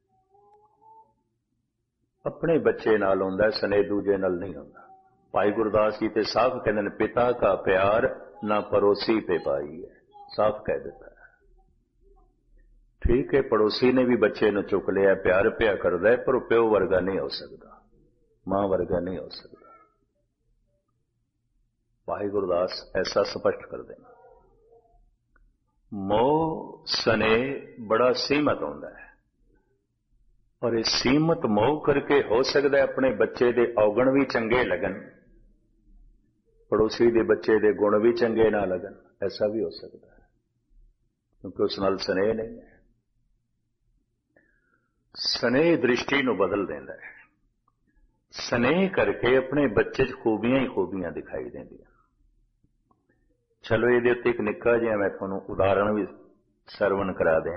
[SPEAKER 1] ਆਪਣੇ ਬੱਚੇ ਨਾਲ ਹੁੰਦਾ ਸਨੇਹ, ਦੂਜੇ ਨਾਲ ਨਹੀਂ ਹੁੰਦਾ। ਭਾਈ ਗੁਰਦਾਸ ਜੀ ਤੇ ਸਾਫ਼ ਕਹਿੰਦੇ ਨੇ, ਪਿਤਾ ਕਾ ਪਿਆਰ ਨਾ ਪੜੋਸੀ ਤੇ ਪਾਈ ਹੈ, ਸਾਫ਼ ਕਹਿ ਦਿੱਤਾ। ਠੀਕ ਹੈ, ਪੜੋਸੀ ਨੇ ਵੀ ਬੱਚੇ ਨੂੰ ਚੁੱਕ ਲਿਆ, ਪਿਆਰ ਪਿਆ ਕਰਦਾ ਹੈ, ਪਰ ਉਹ ਪਿਓ ਵਰਗਾ ਨਹੀਂ ਹੋ ਸਕਦਾ, ਮਾਂ ਵਰਗਾ ਨਹੀਂ ਹੋ ਸਕਦਾ। ਭਾਈ ਗੁਰਦਾਸ ਐਸਾ ਸਪਸ਼ਟ ਕਰਦੇ ਨੇ। ਮੋਹ ਸਨੇਹ ਬੜਾ ਸੀਮਤ ਹੁੰਦਾ ਹੈ, ਔਰ ਇਹ ਸੀਮਤ ਮੋਹ ਕਰਕੇ ਹੋ ਸਕਦਾ ਆਪਣੇ ਬੱਚੇ ਦੇ ਔਗਣ ਵੀ ਚੰਗੇ ਲੱਗਣ, ਪੜੋਸੀ ਦੇ ਬੱਚੇ ਦੇ ਗੁਣ ਵੀ ਚੰਗੇ ਨਾ ਲੱਗਣ, ਐਸਾ ਵੀ ਹੋ ਸਕਦਾ ਹੈ, ਕਿਉਂਕਿ ਉਸ ਨਾਲ ਸਨੇਹ ਨਹੀਂ ਹੈ। ਸਨੇਹ ਦ੍ਰਿਸ਼ਟੀ ਨੂੰ ਬਦਲ ਦਿੰਦਾ ਹੈ। ਸਨੇਹ ਕਰਕੇ ਆਪਣੇ ਬੱਚੇ 'ਚ ਖੂਬੀਆਂ ਹੀ ਖੂਬੀਆਂ ਦਿਖਾਈ ਦਿੰਦੀਆਂ। ਚਲੋ ਇਹਦੇ ਉੱਤੇ ਇੱਕ ਨਿੱਕਾ ਜਿਹਾ ਮੈਂ ਤੁਹਾਨੂੰ ਉਦਾਹਰਣ ਵੀ ਸਰਵਣ ਕਰਾ ਦਿਆਂ।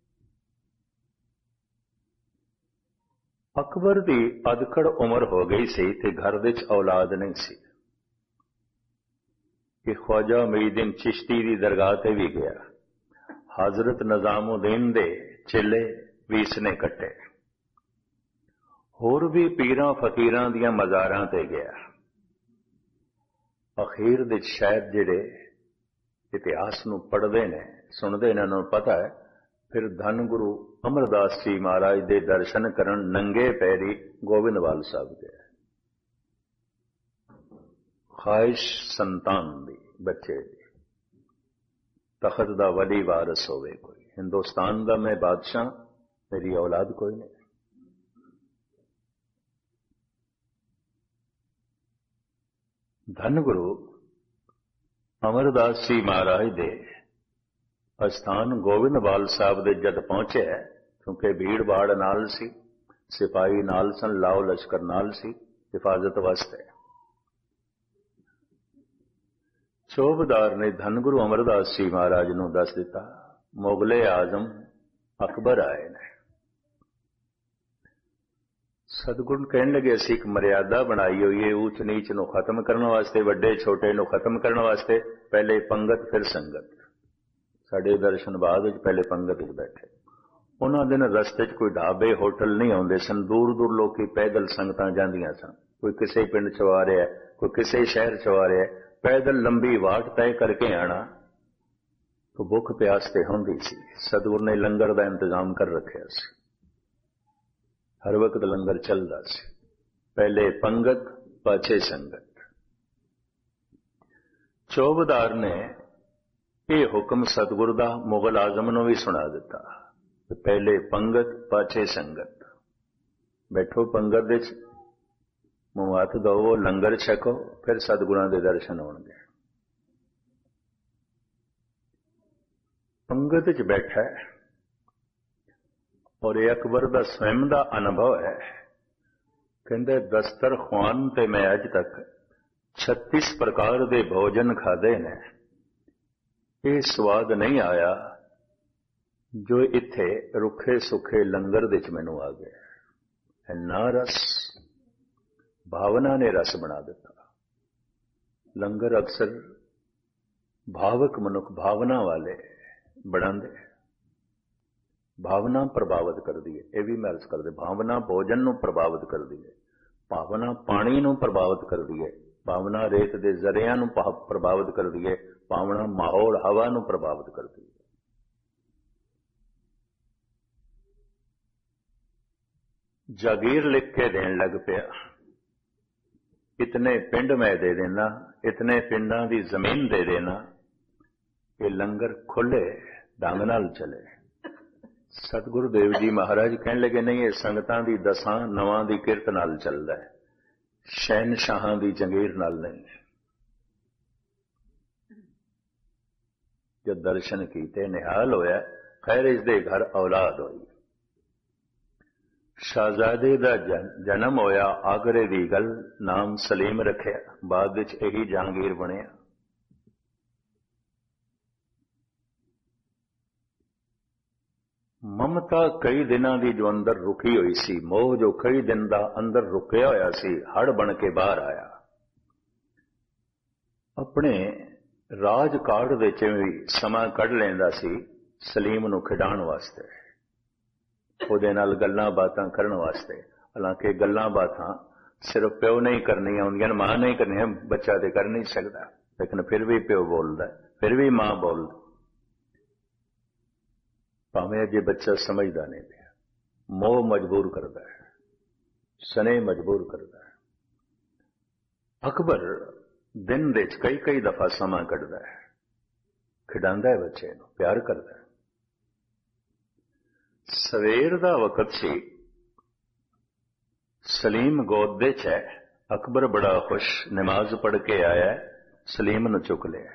[SPEAKER 1] ਅਕਬਰ ਦੀ ਅਧਖੜ ਉਮਰ ਹੋ ਗਈ ਸੀ ਤੇ ਘਰ ਵਿੱਚ ਔਲਾਦ ਨਹੀਂ ਸੀ। ਕਿ ख्वाजा ਮੁਈਦੀਨ ਚਿਸ਼ਤੀ ਦੀ ਦਰਗਾਹ ਤੇ ਵੀ ਗਿਆ, ਹਜ਼ਰਤ ਨਿਜ਼ਾਮੁਦੀਨ ਦੇ ਚੇਲੇ ਵੀ ਇਸਨੇ ਕੱਟੇ, ਹੋਰ ਵੀ ਪੀਰਾਂ ਫਕੀਰਾਂ ਦੀਆਂ ਮਜ਼ਾਰਾਂ ਤੇ ਗਿਆ। ਅਖੀਰ ਦੇ ਸ਼ਾਇਦ ਜਿਹੜੇ ਇਤਿਹਾਸ ਨੂੰ ਪੜ੍ਹਦੇ ਨੇ, ਸੁਣਦੇ ਨੇ, ਉਹਨਾਂ ਨੂੰ ਪਤਾ ਹੈ, ਫਿਰ ਧੰਨ ਗੁਰੂ ਅਮਰਦਾਸ ਜੀ ਮਹਾਰਾਜ ਦੇ ਦਰਸ਼ਨ ਕਰਨ ਨੰਗੇ ਪੈਰੀ ਗੋਬਿੰਦਵਾਲ ਸਾਹਿਬ ਗਏ। ਖਾਹਿਸ਼ ਸੰਤਾਨ ਦੀ, ਬੱਚੇ ਦੀ, ਤਖਤ ਦਾ ਵਲੀ ਵਾਰਸ ਹੋਵੇ ਕੋਈ, ਹਿੰਦੁਸਤਾਨ ਦਾ ਮੈਂ ਬਾਦਸ਼ਾਹ, ਮੇਰੀ ਔਲਾਦ ਕੋਈ ਨਹੀਂ। ਧੰਨ ਗੁਰੂ ਅਮਰਦਾਸ ਜੀ ਮਹਾਰਾਜ ਦੇ ਅਸਥਾਨ ਗੋਬਿੰਦਵਾਲ ਸਾਹਿਬ ਦੇ ਜਦ ਪਹੁੰਚੇ, ਕਿਉਂਕਿ ਭੀੜ ਭਾੜ ਨਾਲ ਸੀ, ਸਿਪਾਹੀ ਨਾਲ ਸਨ, ਲਾਓ ਲਸ਼ਕਰ ਨਾਲ ਸੀ ਹਿਫਾਜ਼ਤ ਵਾਸਤੇ। ਸੂਬੇਦਾਰ ਨੇ ਧੰਨ ਗੁਰੂ ਅਮਰਦਾਸ ਜੀ ਮਹਾਰਾਜ ਨੂੰ ਦੱਸ ਦਿੱਤਾ, ਮੁਗਲੇ ਆਜ਼ਮ ਅਕਬਰ ਆਏ ਨੇ। ਸਤਿਗੁਰੂ ਕਹਿਣ ਲੱਗੇ, ਅਸੀਂ ਇੱਕ ਮਰਿਆਦਾ ਬਣਾਈ ਹੋਈ ਹੈ ਊਚ ਨੀਚ ਨੂੰ ਖਤਮ ਕਰਨ ਵਾਸਤੇ, ਵੱਡੇ ਛੋਟੇ ਨੂੰ ਖਤਮ ਕਰਨ ਵਾਸਤੇ। ਪਹਿਲੇ ਪੰਗਤ ਫਿਰ ਸੰਗਤ। ਸਾਡੇ ਦਰਸ਼ਨ ਬਾਅਦ ਵਿੱਚ ਪਹਿਲੇ ਪੰਗਤ ਵਿੱਚ ਬੈਠੇ। ਉਹਨਾਂ ਦਿਨ ਰਸਤੇ 'ਚ ਕੋਈ ਢਾਬੇ ਹੋਟਲ ਨਹੀਂ ਆਉਂਦੇ ਸਨ, ਦੂਰ ਦੂਰ ਲੋਕੀ ਪੈਦਲ ਸੰਗਤਾਂ ਜਾਂਦੀਆਂ ਸਨ। ਕੋਈ ਕਿਸੇ ਪਿੰਡ 'ਚ ਆ ਰਿਹਾ, ਕੋਈ ਕਿਸੇ ਸ਼ਹਿਰ 'ਚ ਆ ਰਿਹਾ, ਪੈਦਲ ਲੰਬੀ ਵਾਟ ਤੈਅ ਕਰਕੇ ਆਣਾ ਤਾਂ ਭੁੱਖ ਪਿਆਸ ਤੇ ਹੁੰਦੀ ਸੀ। ਸਤਿਗੁਰੂ ਨੇ ਲੰਗਰ ਦਾ ਇੰਤਜ਼ਾਮ ਕਰ ਰੱਖਿਆ ਸੀ, ਹਰ ਵਕਤ ਲੰਗਰ ਚੱਲਦਾ ਸੀ। ਪਹਿਲੇ ਪੰਗਤ, ਪਾਛੇ ਸੰਗਤ। ਚੌਬਦਾਰ ਨੇ ਇਹ ਹੁਕਮ ਸਤਿਗੁਰੂ ਦਾ ਮੁਗਲ ਆਜ਼ਮ ਨੂੰ ਵੀ ਸੁਣਾ ਦਿੱਤਾ, ਪਹਿਲੇ ਪੰਗਤ, ਪਾਛੇ ਸੰਗਤ। ਬੈਠੋ ਪੰਗਤ ਵਿੱਚ, ਮੂੰਹ ਹੱਥ ਧੋਵੋ, ਲੰਗਰ ਛਕੋ, ਫਿਰ ਸਤਿਗੁਰਾਂ ਦੇ ਦਰਸ਼ਨ ਹੋਣਗੇ। ਪੰਗਤ ਵਿੱਚ ਬੈਠਾ ਹੈ, ਔਰ ਇਹ ਅਕਬਰ ਦਾ ਸਵੈਮ ਦਾ ਅਨੁਭਵ ਹੈ। ਕਹਿੰਦੇ ਦਸਤਰਖਵਾਨ ਤੇ ਮੈਂ ਅੱਜ ਤੱਕ ਛੱਤੀਸ ਪ੍ਰਕਾਰ ਦੇ ਭੋਜਨ ਖਾਦੇ ਨੇ, ਇਹ ਸਵਾਦ ਨਹੀਂ ਆਇਆ ਜੋ ਇੱਥੇ ਰੁੱਖੇ ਸੁੱਖੇ ਲੰਗਰ ਦੇ ਵਿੱਚ ਮੈਨੂੰ ਆ ਗਿਆ। ਇੰਨਾ ਰਸ, ਭਾਵਨਾ ਨੇ ਰਸ ਬਣਾ ਦਿੱਤਾ। ਲੰਗਰ ਅਕਸਰ ਭਾਵਕ ਮਨੁੱਖ, ਭਾਵਨਾ ਵਾਲੇ ਬਣਾਉਂਦੇ, ਭਾਵਨਾ ਪ੍ਰਭਾਵਿਤ ਕਰਦੀ ਹੈ। ਇਹ ਵੀ ਮੈਂ ਅਰਜ਼ ਕਰਦੇ, ਭਾਵਨਾ ਭੋਜਨ ਨੂੰ ਪ੍ਰਭਾਵਿਤ ਕਰਦੀ ਹੈ, ਭਾਵਨਾ ਪਾਣੀ ਨੂੰ ਪ੍ਰਭਾਵਿਤ ਕਰਦੀ ਹੈ, ਭਾਵਨਾ ਰੇਤ ਦੇ ਜ਼ਰਿਆਂ ਨੂੰ ਪ੍ਰਭਾਵਿਤ ਕਰਦੀ ਹੈ, ਭਾਵਨਾ ਮਾਹੌਲ ਹਵਾ ਨੂੰ ਪ੍ਰਭਾਵਿਤ ਕਰਦੀ ਹੈ। ਜਾਗੀਰ ਲਿਖ ਕੇ ਦੇਣ ਲੱਗ ਪਿਆ, ਇਤਨੇ ਪਿੰਡ ਮੈਂ ਦੇ ਦੇਣਾ, ਇਤਨੇ ਪਿੰਡਾਂ ਦੀ ਜ਼ਮੀਨ ਦੇ ਦੇਣਾ, ਇਹ ਲੰਗਰ ਖੁੱਲੇ ਢੰਗ ਨਾਲ ਚਲੇ। ਸਤਿਗੁਰੂ ਦੇਵ ਜੀ ਮਹਾਰਾਜ ਕਹਿਣ ਲੱਗੇ, ਨਹੀਂ, ਇਹ ਸੰਗਤਾਂ ਦੀ ਦਸਾਂ ਨਵਾਂ ਦੀ ਕਿਰਤ ਨਾਲ ਚੱਲਦਾ ਹੈ, ਸ਼ਹਿਨਸ਼ਾਹਾਂ ਦੀ ਜੰਗੀਰ ਨਾਲ ਨਹੀਂ। जब दर्शन कीते निहाल होया, खैर इसदे घर औलाद होई। शहजादे दा जन्म होया, आगरे दी गल, नाम सलीम रखिया, बाद विच यही जहांगीर बनिया। ममता कई दिनां दी जो अंदर रुकी हुई सी, मोह जो कई दिन दा अंदर रुकिया होया सी, हड़ बन के बाहर आया। अपने राज काढ़ दे च भी समा कढ़ लैंदा सी सलीम नूं खिडाण वास्ते, ਉਹਦੇ ਨਾਲ ਗੱਲਾਂ ਬਾਤਾਂ ਕਰਨ ਵਾਸਤੇ। ਹਾਲਾਂਕਿ ਗੱਲਾਂ ਬਾਤਾਂ ਸਿਰਫ ਪਿਓ ਨਹੀਂ ਕਰਨੀਆਂ ਹੁੰਦੀਆਂ, ਮਾਂ ਨਹੀਂ ਕਰਨੀਆਂ, ਬੱਚਾ ਤੇ ਕਰ ਨਹੀਂ ਸਕਦਾ, ਲੇਕਿਨ ਫਿਰ ਵੀ ਪਿਓ ਬੋਲਦਾ, ਫਿਰ ਵੀ ਮਾਂ ਬੋਲਦੀ, ਭਾਵੇਂ ਅਜੇ ਬੱਚਾ ਸਮਝਦਾ ਨਹੀਂ ਪਿਆ। ਮੋਹ ਮਜਬੂਰ ਕਰਦਾ ਹੈ, ਸਨੇ ਮਜਬੂਰ ਕਰਦਾ ਹੈ। ਅਕਬਰ ਦਿਨ ਦੇ ਚ ਕਈ ਕਈ ਦਫਾ ਸਮਾਂ ਕੱਢਦਾ ਹੈ, ਖਿਡਾਉਂਦਾ ਹੈ ਬੱਚੇ ਨੂੰ, ਪਿਆਰ ਕਰਦਾ ਹੈ। ਸਵੇਰ ਦਾ ਵਕਤ ਸੀ, ਸਲੀਮ ਗੋਦ ਦੇ ਚ ਹੈ। ਅਕਬਰ ਬੜਾ ਖੁਸ਼, ਨਮਾਜ਼ ਪੜ੍ਹ ਕੇ ਆਇਆ, ਸਲੀਮ ਨੂੰ ਚੁੱਕ ਲਿਆ।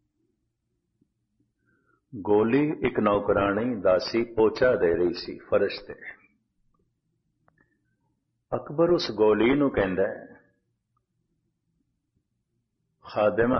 [SPEAKER 1] ਗੋਲੀ ਇੱਕ ਨੌਕਰਾਣੀ ਦਾਸੀ ਪੋਚਾ ਦੇ ਰਹੀ ਸੀ ਫਰਸ਼ ਤੇ। ਅਕਬਰ ਉਸ ਗੋਲੀ ਨੂੰ ਕਹਿੰਦਾ, ਖਾਦਮਾ,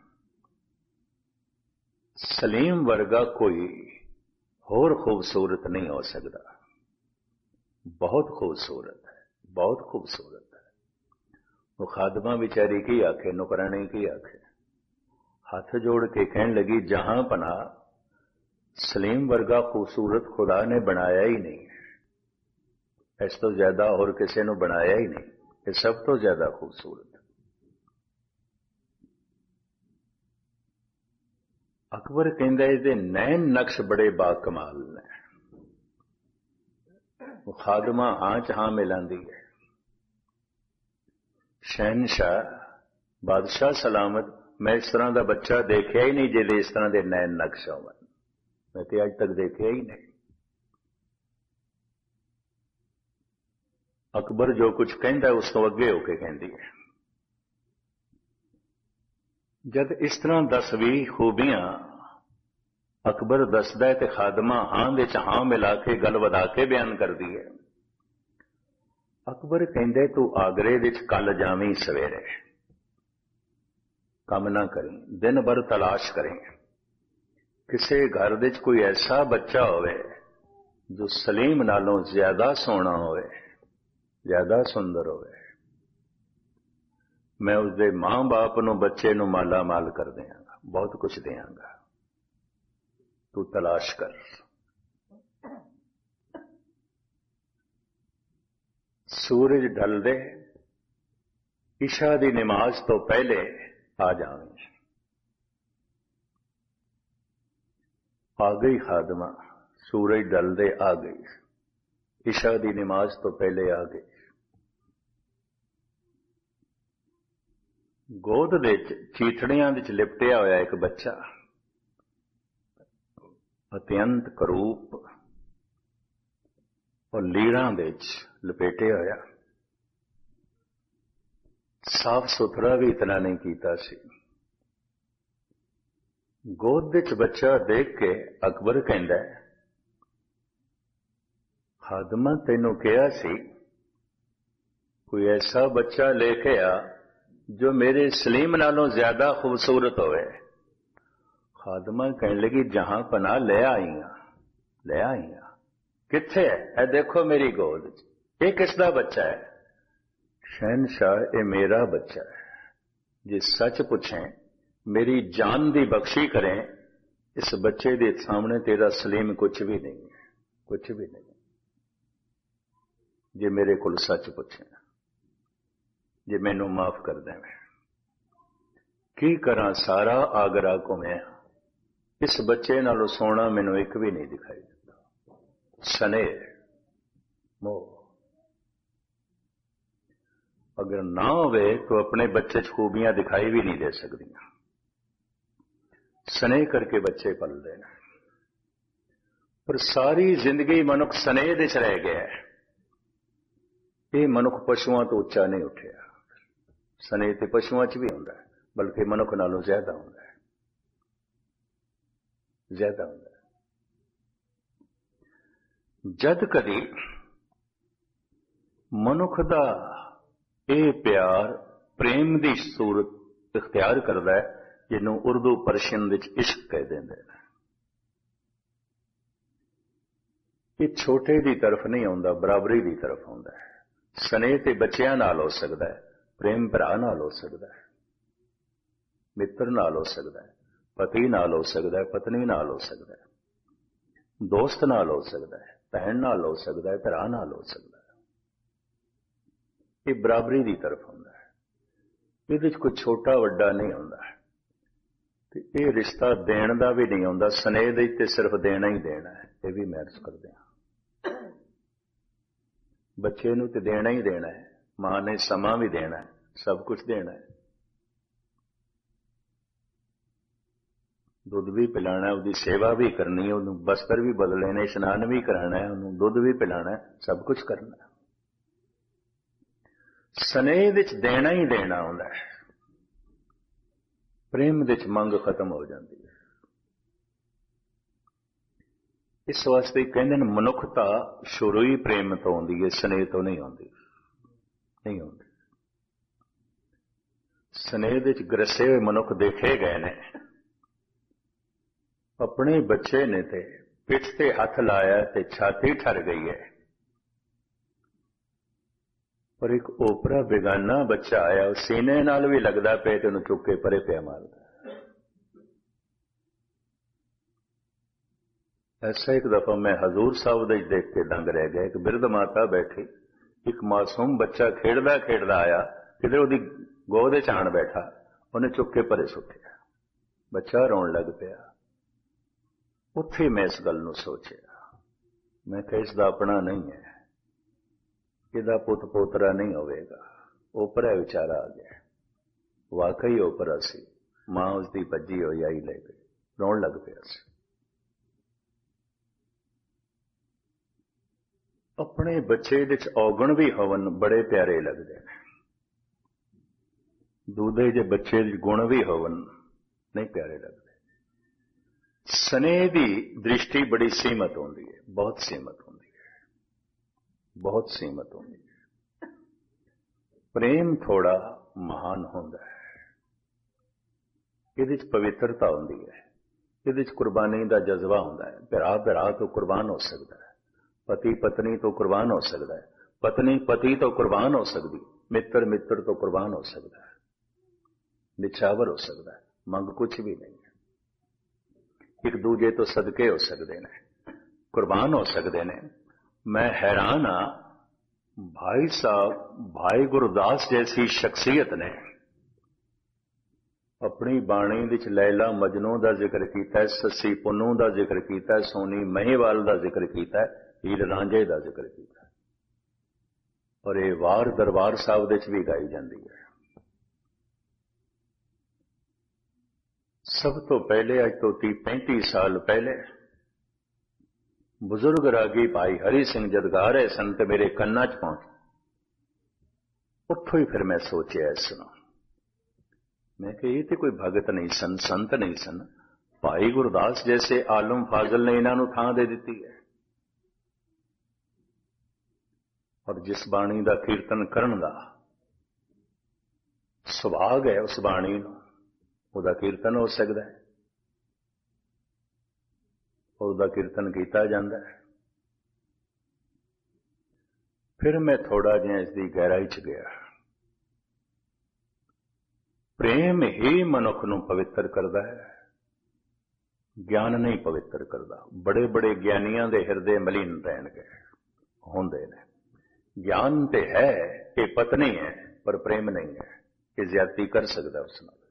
[SPEAKER 1] ਸਲੀਮ ਵਰਗਾ ਕੋਈ ਹੋਰ ਖੂਬਸੂਰਤ ਨਹੀਂ ਹੋ ਸਕਦਾ, ਬਹੁਤ ਖੂਬਸੂਰਤ ਹੈ, ਬਹੁਤ ਖੂਬਸੂਰਤ ਹੈ। ਉਹ ਖਾਦਮਾ ਵਿਚਾਰੀ ਕੀ ਆਖੇ, ਨੌਕਰਾਣੀ ਕੀ ਆਖੇ, ਹੱਥ ਜੋੜ ਕੇ ਕਹਿਣ ਲੱਗੀ, ਜਹਾਂ ਪਨਾ ਸਲੀਮ ਵਰਗਾ ਖੂਬਸੂਰਤ ਖੁਦਾ ਨੇ ਬਣਾਇਆ ਹੀ ਨਹੀਂ, ਇਸ ਤੋਂ ਜ਼ਿਆਦਾ ਹੋਰ ਕਿਸੇ ਨੂੰ ਬਣਾਇਆ ਹੀ ਨਹੀਂ, ਇਹ ਸਭ ਤੋਂ ਜ਼ਿਆਦਾ ਖੂਬਸੂਰਤ। ਅਕਬਰ ਕਹਿੰਦਾ, ਇਹਦੇ ਨੈਣ ਨਕਸ਼ ਬੜੇ ਬਾਕਮਾਲ ਨੇ। ਉਹ ਖਾਦਮਾ ਹਾਂ ਚ ਹਾਂ ਮਿਲਾਂਦੀ ਹੈ। ਸ਼ਹਿਨਸ਼ਾਹ, ਬਾਦਸ਼ਾਹ ਸਲਾਮਤ, ਮੈਂ ਇਸ ਤਰ੍ਹਾਂ ਦਾ ਬੱਚਾ ਦੇਖਿਆ ਹੀ ਨਹੀਂ ਜਿਹਦੇ ਇਸ ਤਰ੍ਹਾਂ ਦੇ ਨੈਣ ਨਕਸ਼ ਹੋਣ, ਮੈਂ ਤੇ ਅੱਜ ਤੱਕ ਦੇਖਿਆ ਹੀ ਨਹੀਂ। ਅਕਬਰ ਜੋ ਕੁਝ ਕਹਿੰਦਾ ਉਸ ਤੋਂ ਅੱਗੇ ਹੋ ਕੇ ਕਹਿੰਦੀ ਹੈ। ਜਦ ਇਸ ਤਰ੍ਹਾਂ ਦਸ ਵੀਹ ਖੂਬੀਆਂ ਅਕਬਰ ਦੱਸਦਾ ਹੈ ਤੇ ਖਾਦਮਾ ਹਾਂ ਦੇ ਚ ਹਾਂ ਮਿਲਾ ਕੇ ਗੱਲ ਵਧਾ ਕੇ ਬਿਆਨ ਕਰਦੀ ਹੈ। ਅਕਬਰ ਕਹਿੰਦੇ, ਤੂੰ ਆਗਰੇ ਵਿੱਚ ਕੱਲ ਜਾਵੀਂ ਸਵੇਰੇ, ਕੰਮ ਨਾ ਕਰੀਂ, ਦਿਨ ਭਰ ਤਲਾਸ਼ ਕਰੀਂ, ਕਿਸੇ ਘਰ ਵਿੱਚ ਕੋਈ ਐਸਾ ਬੱਚਾ ਹੋਵੇ ਜੋ ਸਲੀਮ ਨਾਲੋਂ ਜ਼ਿਆਦਾ ਸੋਹਣਾ ਹੋਵੇ, ਜ਼ਿਆਦਾ ਸੁੰਦਰ ਹੋਵੇ, ਮੈਂ ਉਸਦੇ ਮਾਂ ਬਾਪ ਨੂੰ, ਬੱਚੇ ਨੂੰ ਮਾਲਾ ਮਾਲ ਕਰ ਦਿਆਂਗਾ, ਬਹੁਤ ਕੁਝ ਦਿਆਂਗਾ, ਤੂੰ ਤਲਾਸ਼ ਕਰ। ਸੂਰਜ ਢਲਦੇ ਇਸ਼ਾ ਦੀ ਨਮਾਜ਼ ਤੋਂ ਪਹਿਲੇ ਆ ਜਾਵੇਂ। ਆ ਗਈ ਖਾਦਮਾ, ਸੂਰਜ ਢਲਦੇ ਆ ਗਈ, ਇਸ਼ਾ ਦੀ ਨਮਾਜ਼ ਤੋਂ ਪਹਿਲੇ ਆ ਗਈ। ਗੋਦ ਦੇ ਚੀਥੜਿਆਂ ਵਿੱਚ ਲਿਪਟਿਆ ਹੋਇਆ ਇੱਕ ਬੱਚਾ, ਅਤਿਅੰਤ ਕਰੂਪ ਔਰ ਲੀੜਾਂ ਦੇ ਵਿੱਚ ਲਪੇਟਿਆ ਹੋਇਆ, ਸਾਫ ਸੁਥਰਾ ਵੀ ਇਤਨਾ ਨਹੀਂ ਕੀਤਾ ਸੀ। ਗੋਦ ਵਿੱਚ ਬੱਚਾ ਦੇਖ ਕੇ ਅਕਬਰ ਕਹਿੰਦਾ, ਖਾਦਮਾ ਤੈਨੂੰ ਕਿਹਾ ਸੀ ਕੋਈ ਐਸਾ ਬੱਚਾ ਲੈ ਕੇ ਆ ਜੋ ਮੇਰੇ ਸਲੀਮ ਨਾਲੋਂ ਜ਼ਿਆਦਾ ਖੂਬਸੂਰਤ ਹੋਵੇ। ਖਾਦਮਾ ਕਹਿਣ ਲੱਗੀ, ਜਹਾਂ ਪਨਾਹ ਲੈ ਆਈਆਂ, ਲੈ ਆਈਆਂ। ਕਿੱਥੇ ਹੈ? ਇਹ ਦੇਖੋ ਮੇਰੀ ਗੋਦ ਚ, ਇਹ ਕਿਸ ਦਾ ਬੱਚਾ ਹੈ? ਸ਼ਹਿਨਸ਼ਾਹ, ਇਹ ਮੇਰਾ ਬੱਚਾ ਹੈ। ਜੇ ਸੱਚ ਪੁੱਛੇਂ, ਮੇਰੀ ਜਾਨ ਦੀ ਬਖਸ਼ੀ ਕरें, ਇਸ ਬੱਚੇ ਦੇ ਸਾਹਮਣੇ ਤੇਰਾ ਸਲੀਮ ਕੁਛ ਵੀ ਨਹੀਂ ਹੈ, ਕੁਛ ਵੀ ਨਹੀਂ। ਜੇ ਮੇਰੇ ਕੋਲ ਸੱਚ ਪੁੱਛੇ, ਜੇ ਮੈਨੂੰ ਮਾਫ ਕਰ ਦੇਵੇਂ। ਕੀ ਕਰਾਂ, ਸਾਰਾ ਆਗਰਾ ਘੁੰਮਿਆ, ਇਸ ਬੱਚੇ ਨਾਲੋਂ ਸੋਹਣਾ ਮੈਨੂੰ ਇੱਕ ਵੀ ਨਹੀਂ ਦਿਖਾਈ ਦਿੰਦਾ। ਸਨੇ ਮੋਹ ਅਗਰ ਨਾ ਹੋਵੇ ਤਾਂ ਆਪਣੇ ਬੱਚੇ 'ਚ ਖੂਬੀਆਂ ਦਿਖਾਈ ਵੀ ਨਹੀਂ ਦੇ ਸਕਦੀਆਂ। ਸਨੇਹ ਕਰਕੇ ਬੱਚੇ ਪਲਦੇ ਨੇ, ਪਰ ਸਾਰੀ ਜ਼ਿੰਦਗੀ ਮਨੁੱਖ ਸਨੇਹ ਦੇ 'ਚ ਰਹਿ ਗਿਆ। ਇਹ ਮਨੁੱਖ ਪਸ਼ੂਆਂ ਤੋਂ ਉੱਚਾ ਨਹੀਂ ਉੱਠਿਆ। ਸਨੇਹ ਤੇ ਪਸ਼ੂਆਂ 'ਚ ਵੀ ਹੁੰਦਾ ਹੈ, ਬਲਕਿ ਮਨੁੱਖ ਨਾਲੋਂ ਜ਼ਿਆਦਾ ਹੁੰਦਾ ਹੈ। ਜ਼ਿਆਦਾ ਹੁੰਦਾ। ਜਦ ਕਦੀ ਮਨੁੱਖ ਦਾ ਇਹ ਪਿਆਰ ਪ੍ਰੇਮ ਦੀ ਸੂਰਤ ਇਖਤਿਆਰ ਕਰਦਾ ਹੈ, ਜਿਹਨੂੰ ਉਰਦੂ ਪਰਸ਼ੀਅਨ ਵਿੱਚ ਇਸ਼ਕ ਕਹਿ ਦਿੰਦੇ ਨੇ, ਇਹ ਛੋਟੇ ਦੀ ਤਰਫ ਨਹੀਂ ਆਉਂਦਾ, ਬਰਾਬਰੀ ਦੀ ਤਰਫ ਆਉਂਦਾ ਹੈ। ਸਨੇਹ ਤੇ ਬੱਚਿਆਂ ਨਾਲ ਹੋ ਸਕਦਾ ਹੈ, ਪ੍ਰੇਮ ਭਰਾ ਨਾਲ ਹੋ ਸਕਦਾ ਹੈ, ਮਿੱਤਰ ਨਾਲ ਹੋ ਸਕਦਾ ਹੈ, ਪਤੀ ਨਾਲ ਹੋ ਸਕਦਾ ਹੈ, ਪਤਨੀ ਨਾਲ ਹੋ ਸਕਦਾ ਹੈ, ਦੋਸਤ ਨਾਲ ਹੋ ਸਕਦਾ ਹੈ, ਭੈਣ ਨਾਲ ਹੋ ਸਕਦਾ ਹੈ, ਭਰਾ ਨਾਲ ਹੋ ਸਕਦਾ ਹੈ। ਇਹ ਬਰਾਬਰੀ ਦੀ ਤਰਫ ਹੁੰਦਾ ਹੈ, ਇਹਦੇ ਵਿੱਚ ਕੋਈ ਛੋਟਾ ਵੱਡਾ ਨਹੀਂ ਹੁੰਦਾ। ਤੇ ਇਹ ਰਿਸ਼ਤਾ ਦੇਣ ਦਾ ਵੀ ਨਹੀਂ ਹੁੰਦਾ, ਸਨੇਹ ਦੇ ਤੇ ਸਿਰਫ ਦੇਣਾ ਹੀ ਦੇਣਾ ਹੈ। ਇਹ ਵੀ ਮਹਿਸੂਸ ਕਰਦੇ ਹਾਂ, ਬੱਚੇ ਨੂੰ ਤੇ ਦੇਣਾ ਹੀ ਦੇਣਾ ਹੈ, ਮਾਂ ਨੇ ਸਮਾਂ ਵੀ ਦੇਣਾ ਹੈ, ਸਭ ਕੁਝ ਦੇਣਾ ਹੈ, ਦੁੱਧ ਵੀ ਪਿਲਾਣਾ, ਉਹਦੀ ਸੇਵਾ ਵੀ ਕਰਨੀ, ਉਹਨੂੰ ਬਸਤਰ ਵੀ ਬਦਲਣੇ ਨੇ, ਇਸ਼ਨਾਨ ਵੀ ਕਰਾਣਾ ਹੈ, ਉਹਨੂੰ ਦੁੱਧ ਵੀ ਪਿਲਾਣਾ ਹੈ, ਸਭ ਕੁਝ ਕਰਨਾ ਹੈ। ਸਨੇਹ ਵਿੱਚ ਦੇਣਾ ਹੀ ਦੇਣਾ ਹੁੰਦਾ ਹੈ, ਪ੍ਰੇਮ ਵਿੱਚ ਮੰਗ ਖਤਮ ਹੋ ਜਾਂਦੀ ਹੈ। ਇਸ ਵਾਸਤੇ ਕਹਿੰਦੇ ਨੇ ਮਨੁੱਖਤਾ ਸ਼ੁਰੂ ਹੀ ਪ੍ਰੇਮ ਤੋਂ ਆਉਂਦੀ ਹੈ, ਸਨੇਹ ਤੋਂ ਨਹੀਂ ਆਉਂਦੀ, ਨਹੀਂ ਆਉਂਦੀ। ਸਨੇਹ ਵਿੱਚ ਗਰਸੇ ਹੋਏ ਮਨੁੱਖ ਦੇਖੇ ਗਏ ਨੇ। ਆਪਣੇ ਬੱਚੇ ਨੇ ਤੇ ਪਿੱਠ ਤੇ ਹੱਥ ਲਾਇਆ ਤੇ ਛਾਤੀ ਠਰ ਗਈ ਹੈ, ਪਰ ਇੱਕ ਓਪਰਾ ਬੇਗਾਨਾ ਬੱਚਾ ਆਇਆ, ਉਹ ਸੀਨੇ ਨਾਲ ਵੀ ਲੱਗਦਾ ਪਿਆ ਤੇ ਉਹਨੂੰ ਚੁੱਕ ਕੇ ਪਰੇ ਪਿਆ ਮਾਰਦਾ। ਐਸਾ ਇੱਕ ਦਫਾ ਮੈਂ ਹਜ਼ੂਰ ਸਾਹਿਬ ਦੇ ਦੇਖ ਕੇ ਦੰਗ ਰਹਿ ਗਿਆ। ਇੱਕ ਬਿਰਧ ਮਾਤਾ ਬੈਠੀ, ਇੱਕ ਮਾਸੂਮ ਬੱਚਾ ਖੇਡਦਾ ਖੇਡਦਾ ਆਇਆ, ਕਿਧਰ ਉਹਦੀ ਗੋਦ ਵਿੱਚ ਆਣ ਬੈਠਾ, ਉਹਨੇ ਚੁੱਕ ਕੇ ਪਰੇ ਸੁੱਟਿਆ, ਬੱਚਾ ਰੋਣ ਲੱਗ ਪਿਆ। ਉੱਥੇ ਮੈਂ ਇਸ ਗੱਲ ਨੂੰ ਸੋਚਿਆ, ਮੈਂ ਕਿਹਾ ਇਸ ਦਾ ਆਪਣਾ ਨਹੀਂ ਹੈ, ਇਹਦਾ ਪੁੱਤ ਪੋਤਰਾ ਨਹੀਂ ਹੋਵੇਗਾ, ਓਪਰਾ ਵਿਚਾਰਾ ਆ ਗਿਆ। ਵਾਕਈ ਓਪਰਾ ਸੀ, ਮਾਂ ਉਸਦੀ ਭੱਜੀ ਹੋਈ ਆਈ ਲੈ ਗਈ, ਰੋਣ ਲੱਗ ਪਿਆ ਸੀ। ਆਪਣੇ ਬੱਚੇ ਵਿੱਚ ਔਗਣ ਵੀ ਹੋਵਨ ਬੜੇ ਪਿਆਰੇ ਲੱਗਦੇ ਨੇ, ਦੂਦੇ ਜੇ ਬੱਚੇ ਵਿੱਚ ਗੁਣ ਵੀ ਹੋਵਨ ਨਹੀਂ ਪਿਆਰੇ ਲੱਗਦੇ। ਸਨੇਹ ਦੀ ਦ੍ਰਿਸ਼ਟੀ ਬੜੀ ਸੀਮਤ ਹੁੰਦੀ ਹੈ, ਬਹੁਤ ਸੀਮਤ ਹੁੰਦੀ ਹੈ, ਬਹੁਤ ਸੀਮਤ ਹੁੰਦੀ ਹੈ। ਪ੍ਰੇਮ ਥੋੜਾ ਮਹਾਨ ਹੁੰਦਾ ਹੈ, ਇਹਦੇ ਵਿੱਚ ਪਵਿੱਤਰਤਾ ਹੁੰਦੀ ਹੈ, ਇਹਦੇ ਵਿੱਚ ਕੁਰਬਾਨੀ ਦਾ ਜਜ਼ਬਾ ਹੁੰਦਾ ਹੈ। ਭਰਾ ਭਰਾ ਤੋਂ ਕੁਰਬਾਨ ਹੋ ਸਕਦਾ ਹੈ, ਪਤੀ ਪਤਨੀ ਤੋਂ ਕੁਰਬਾਨ ਹੋ ਸਕਦਾ ਹੈ, ਪਤਨੀ ਪਤੀ ਤੋਂ ਕੁਰਬਾਨ ਹੋ ਸਕਦੀ, ਮਿੱਤਰ ਮਿੱਤਰ ਤੋਂ ਕੁਰਬਾਨ ਹੋ ਸਕਦਾ ਹੈ, ਨਿਛਾਵਰ ਹੋ ਸਕਦਾ ਹੈ, ਮੰਗ ਕੁਛ ਵੀ ਨਹੀਂ ਹੈ। ਇੱਕ ਦੂਜੇ ਤੋਂ ਸਦਕੇ ਹੋ ਸਕਦੇ ਨੇ, ਕੁਰਬਾਨ ਹੋ ਸਕਦੇ ਨੇ। ਮੈਂ ਹੈਰਾਨ ਹਾਂ, ਭਾਈ ਸਾਹਿਬ ਭਾਈ ਗੁਰਦਾਸ ਜੈਸੀ ਸ਼ਖਸੀਅਤ ਨੇ ਆਪਣੀ ਬਾਣੀ ਵਿੱਚ ਲੈਲਾ ਮਜਨੂ ਦਾ ਜ਼ਿਕਰ ਕੀਤਾ, ਸੱਸੀ ਪੁੰਨੂ ਦਾ ਜ਼ਿਕਰ ਕੀਤਾ, ਸੋਨੀ ਮਹੀਵਾਲ ਦਾ ਜ਼ਿਕਰ ਕੀਤਾ, ਹੀਰ ਰਾਂਝੇ ਦਾ ਜ਼ਿਕਰ ਕੀਤਾ, ਔਰ ਇਹ ਵਾਰ ਦਰਬਾਰ ਸਾਹਿਬ ਦੇ ਵਿੱਚ ਵੀ ਗਾਈ ਜਾਂਦੀ ਹੈ। ਸਭ ਤੋਂ ਪਹਿਲੇ ਅੱਜ ਤੋਂ ਤੀਹ ਪੈਂਤੀ ਸਾਲ ਪਹਿਲੇ ਬਜ਼ੁਰਗ ਰਾਗੀ ਭਾਈ ਹਰੀ ਸਿੰਘ ਜਦ ਗਾ ਰਹੇ ਸਨ ਤੇ ਮੇਰੇ ਕੰਨਾਂ 'ਚ ਪਹੁੰਚ, ਉੱਥੋਂ ਹੀ ਫਿਰ ਮੈਂ ਸੋਚਿਆ ਇਸ ਨੂੰ, ਮੈਂ ਕਿ ਇਹ ਤੇ ਕੋਈ ਭਗਤ ਨਹੀਂ ਸਨ, ਸੰਤ ਨਹੀਂ ਸਨ, ਭਾਈ ਗੁਰਦਾਸ ਜੈਸੇ ਆਲਮ ਫਾਜ਼ਲ ਨੇ ਇਹਨਾਂ ਨੂੰ ਥਾਂ ਦੇ ਦਿੱਤੀ ਹੈ। ਔਰ ਜਿਸ ਬਾਣੀ ਦਾ ਕੀਰਤਨ ਕਰਨ ਦਾ ਸੁਭਾਗ ਹੈ, ਉਸ ਬਾਣੀ ਨੂੰ ਉਹਦਾ ਕੀਰਤਨ ਹੋ ਸਕਦਾ ਹੈ, ਉਹਦਾ ਕੀਰਤਨ ਕੀਤਾ ਜਾਂਦਾ ਹੈ। ਫਿਰ ਮੈਂ ਥੋੜਾ ਜਿਹਾ ਇਸ ਦੀ ਗਹਿਰਾਈ 'ਚ ਗਿਆ। ਪ੍ਰੇਮ ਹੀ ਮਨੁੱਖ ਨੂੰ ਪਵਿੱਤਰ ਕਰਦਾ ਹੈ, ਗਿਆਨ ਨਹੀਂ ਪਵਿੱਤਰ ਕਰਦਾ। ਬੜੇ ਬੜੇ ਗਿਆਨੀਆਂ ਦੇ ਹਿਰਦੇ ਮਲੀਨ ਰਹਿਣਗੇ, ਹੁੰਦੇ ਨੇ। ਗਿਆਨ ਤੇ ਹੈ, ਇਹ ਪਤਨੀ ਹੈ, ਪਰ ਪ੍ਰੇਮ ਨਹੀਂ ਹੈ, ਇਹ ਜ਼ਿਆਦਤੀ ਕਰ ਸਕਦਾ ਉਸ ਨਾਲ।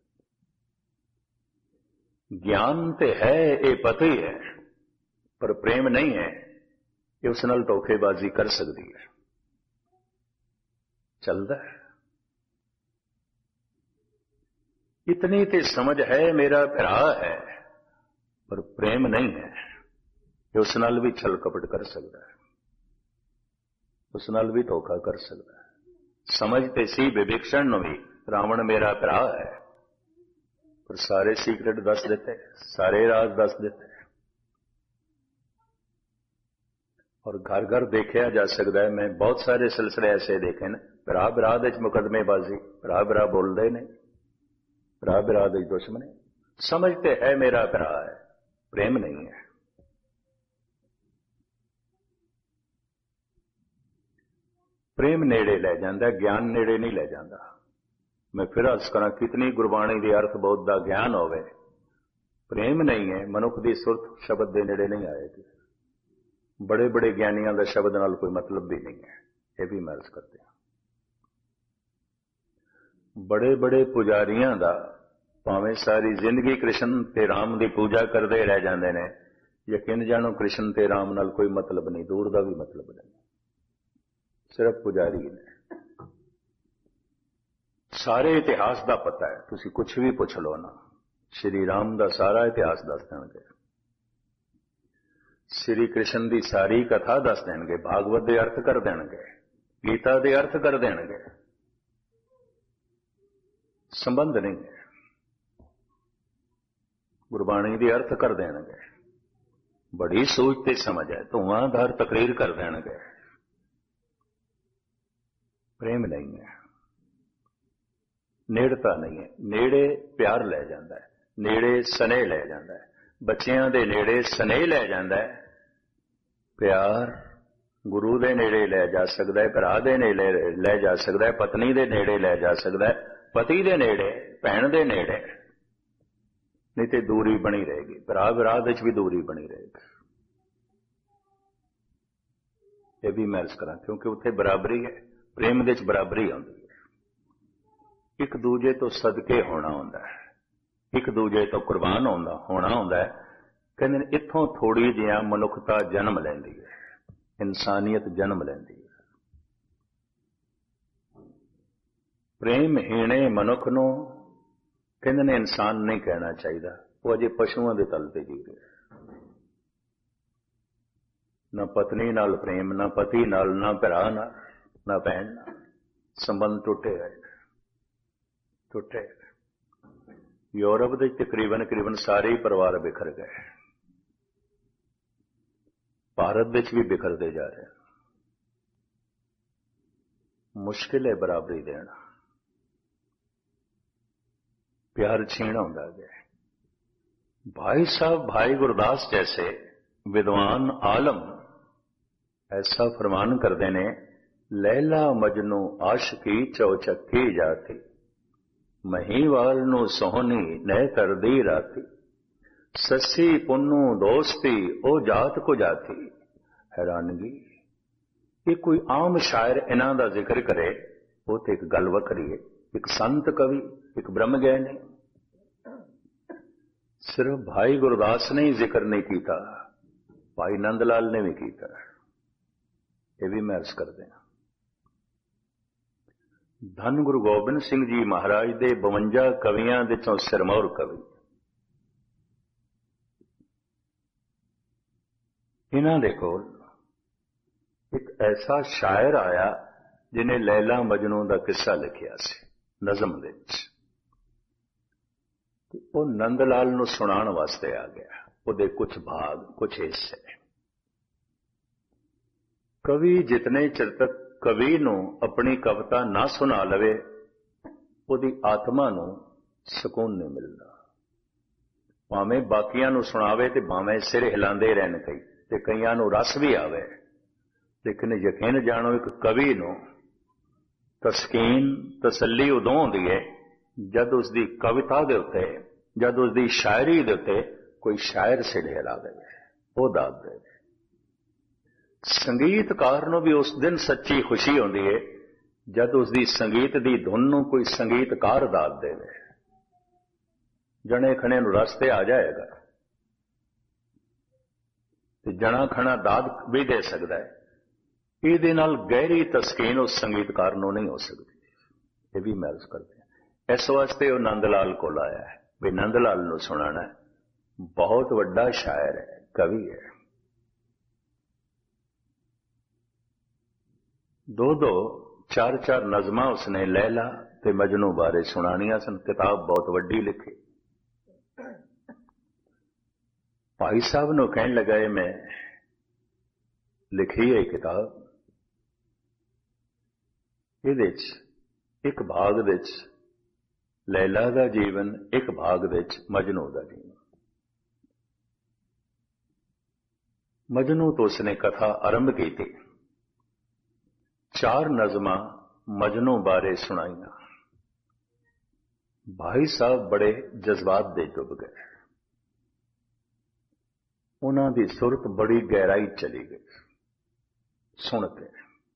[SPEAKER 1] ਗਿਆਨ ਤੇ ਹੈ, ਇਹ ਪਤੀ ਹੈ, ਪਰ ਪ੍ਰੇਮ ਨਹੀਂ ਹੈ, ਇਹ ਉਸ ਨਾਲ ਧੋਖੇਬਾਜ਼ੀ ਕਰ ਸਕਦੀ ਹੈ, ਚੱਲਦਾ ਹੈ। इतनी ते समझ है मेरा भरा है, पर प्रेम नहीं है, ये उस नाल भी छल कपट कर सकता है, उस नाल भी धोखा कर सकता है। समझते सी विभीषण भी रावण मेरा भरा है, पर सारे सीक्रेट दस देते, सारे राज दस देते, और घर घर देखा जा सकता है। मैं बहुत सारे सिलसिले ऐसे देखे ने, भरा भरा दे मुकदमेबाजी, भरा भरा बोलते ने, भरा भरा दे दुश्मनी। समझते है मेरा भरा है, प्रेम नहीं है। प्रेम नेड़े लै जाता, ज्ञान नेड़े नहीं लै जाता। मैं फिर अर्ज करा, कितनी गुरबाणी के अर्थ बोध का ज्ञान होवे, प्रेम नहीं है, मनुख की सुरत शब्द के नेड़े नहीं आएगी। बड़े बड़े ज्ञानियों का शब्द नाल कोई मतलब भी नहीं है, यह भी मैं अर्ज करते हैं। बड़े बड़े पुजारियों का भावें सारी जिंदगी कृष्ण ते राम की पूजा करते रह जाते हैं, यकीन जानो कृष्ण ते राम नाल कोई मतलब नहीं, दूर का भी मतलब नहीं, सिर्फ पुजारी ने। सारे इतिहास का पता है, तुसी कुछ भी पुछ लो ना, श्री राम का सारा इतिहास दस देंगे, श्री कृष्ण की सारी कथा दस देंगे, भागवत के अर्थ कर देंगे, गीता के अर्थ कर देंगे। संबंध नहीं है, गुरबाणी के अर्थ कर देंगे, बड़ी सोच ते समझ है, धुआंधार तकरीर कर देंगे। प्रेम नहीं है, नेड़ता नहीं है। नेड़े प्यार लै जाता है, नेड़े स्नेह लै जाता है, बच्चियां दे नेड़े स्नेह लै जाता है। प्यार गुरु दे नेड़े लै जा सकता है, भरा दे नेड़े लै जा सकता है, पत्नी दे नेड़े लै जा सकता है, पति दे नेड़े, भैन दे नेड़े, नहीं तो दूरी बनी रहेगी। भरा भरा दे भी दूरी बनी रहेगी। यह भी मैं अर्ज करा, क्योंकि उत्थे बराबरी है, प्रेम दे बराबरी आती है। एक दूजे तो सदके होना होंदा है, एक दूजे तो कुर्बान होना होना होंदा है। कहते इत्थों थोड़ी जिहा मनुखता जन्म लैंदी है, इंसानियत जन्म लैंदी है। प्रेम हीणे मनुख नूं कहते ने इंसान नहीं कहना चाहिए, वो अजे पशुओं के तल ते जी रहे। ना पत्नी नाल प्रेम, ना पति नाल, ना भरा नाल, ना भैन नाल, संबंध टुटे गए, टुटे। यूरोप के तकरीबन तकरीबन सारे ही परिवार बिखर गए, भारत विच भी बिखरते जा रहे हैं। मुश्किल है बराबरी देना, प्यार छीना होंदा गया। भाई साहब भाई गुरदास जैसे विद्वान आलम ऐसा फरमान करते ने, लैला मजनू आशिकी चौचक्की जाती, महीवाल नू सोहनी नह करदी राती, ससी पुन्नू दोस्ती ओ जात को जाती। हैरानगी, ये कोई आम शायर इन्हां दा जिक्र करे, वो तो एक गल वखरी है। एक संत कवि, एक ब्रह्म ज्ञानी, सिर्फ भाई गुरदास ने ही जिक्र नहीं किया, भाई नंदलाल ने भी किया। ये भी मैं अर्ज कर दें, धन गुरु गोबिंद सिंह जी महाराज दे बवंजा कवियां दे चों सिरमौर कवि, इन्हां दे कोल एक ऐसा शायर आया जिन्हें लैला मजनू का किस्सा लिखिया सी नज़म दे विच। वो नंदलाल नूं सुनाण वास्ते आ गया, उहदे कुछ भाग, कुछ हिस्से। कवि जितने चिर तक कवि नूं अपनी कविता ना सुना लवे, उहदी आत्मा नूं सुकून नहीं मिलता। भावें बाकियां नूं सुनावे ते भावें सिर हिलांदे रहन कई, ते कईयां नूं रस भी आवे, लेकिन यकीन जानो एक कवि नूं तस्कीन तसल्ली उदों होंदी है जद उसकी कविता दे उत्ते, जद उसकी शायरी दे उत्ते कोई शायर सिर हिला दे, वो दाद दे। संगीतकार नूं भी उस दिन सच्ची खुशी होंदी है जद उसकी संगीत की धुन नूं कोई संगीतकार दाद दे। जने खने नूं रस्ते आ जाएगा, ते जना खना दाद भी दे सकता है। ये नाल गहरी तस्कीन उस संगीतकार नूं नहीं हो सकती। ये भी मैं अर्ज करते हैं, इस वास्ते वो नंदलाल को आया है भी नंदलाल नूं सुनाना है। बहुत वड्डा शायर है, कवि है। दो दो चार चार नज़मां उसने लैला ते मजनू बारे सुनानियां सन। किताब बहुत वड्डी लिखी। भाई साहब नूं कहण लगा, मैं लिखी है किताब, ਇਹਦੇ 'ਚ ਇੱਕ ਭਾਗ ਦੇ 'ਚ लैला का जीवन, एक भाग दे मजनू का जीवन। मजनू तो उसने कथा आरंभ की थी, चार नज़मां मजनू बारे सुनाइया। भाई साहब बड़े जज्बात दे डुब गए, उन्हां दी सुरत बड़ी गहराई चली गई सुन के।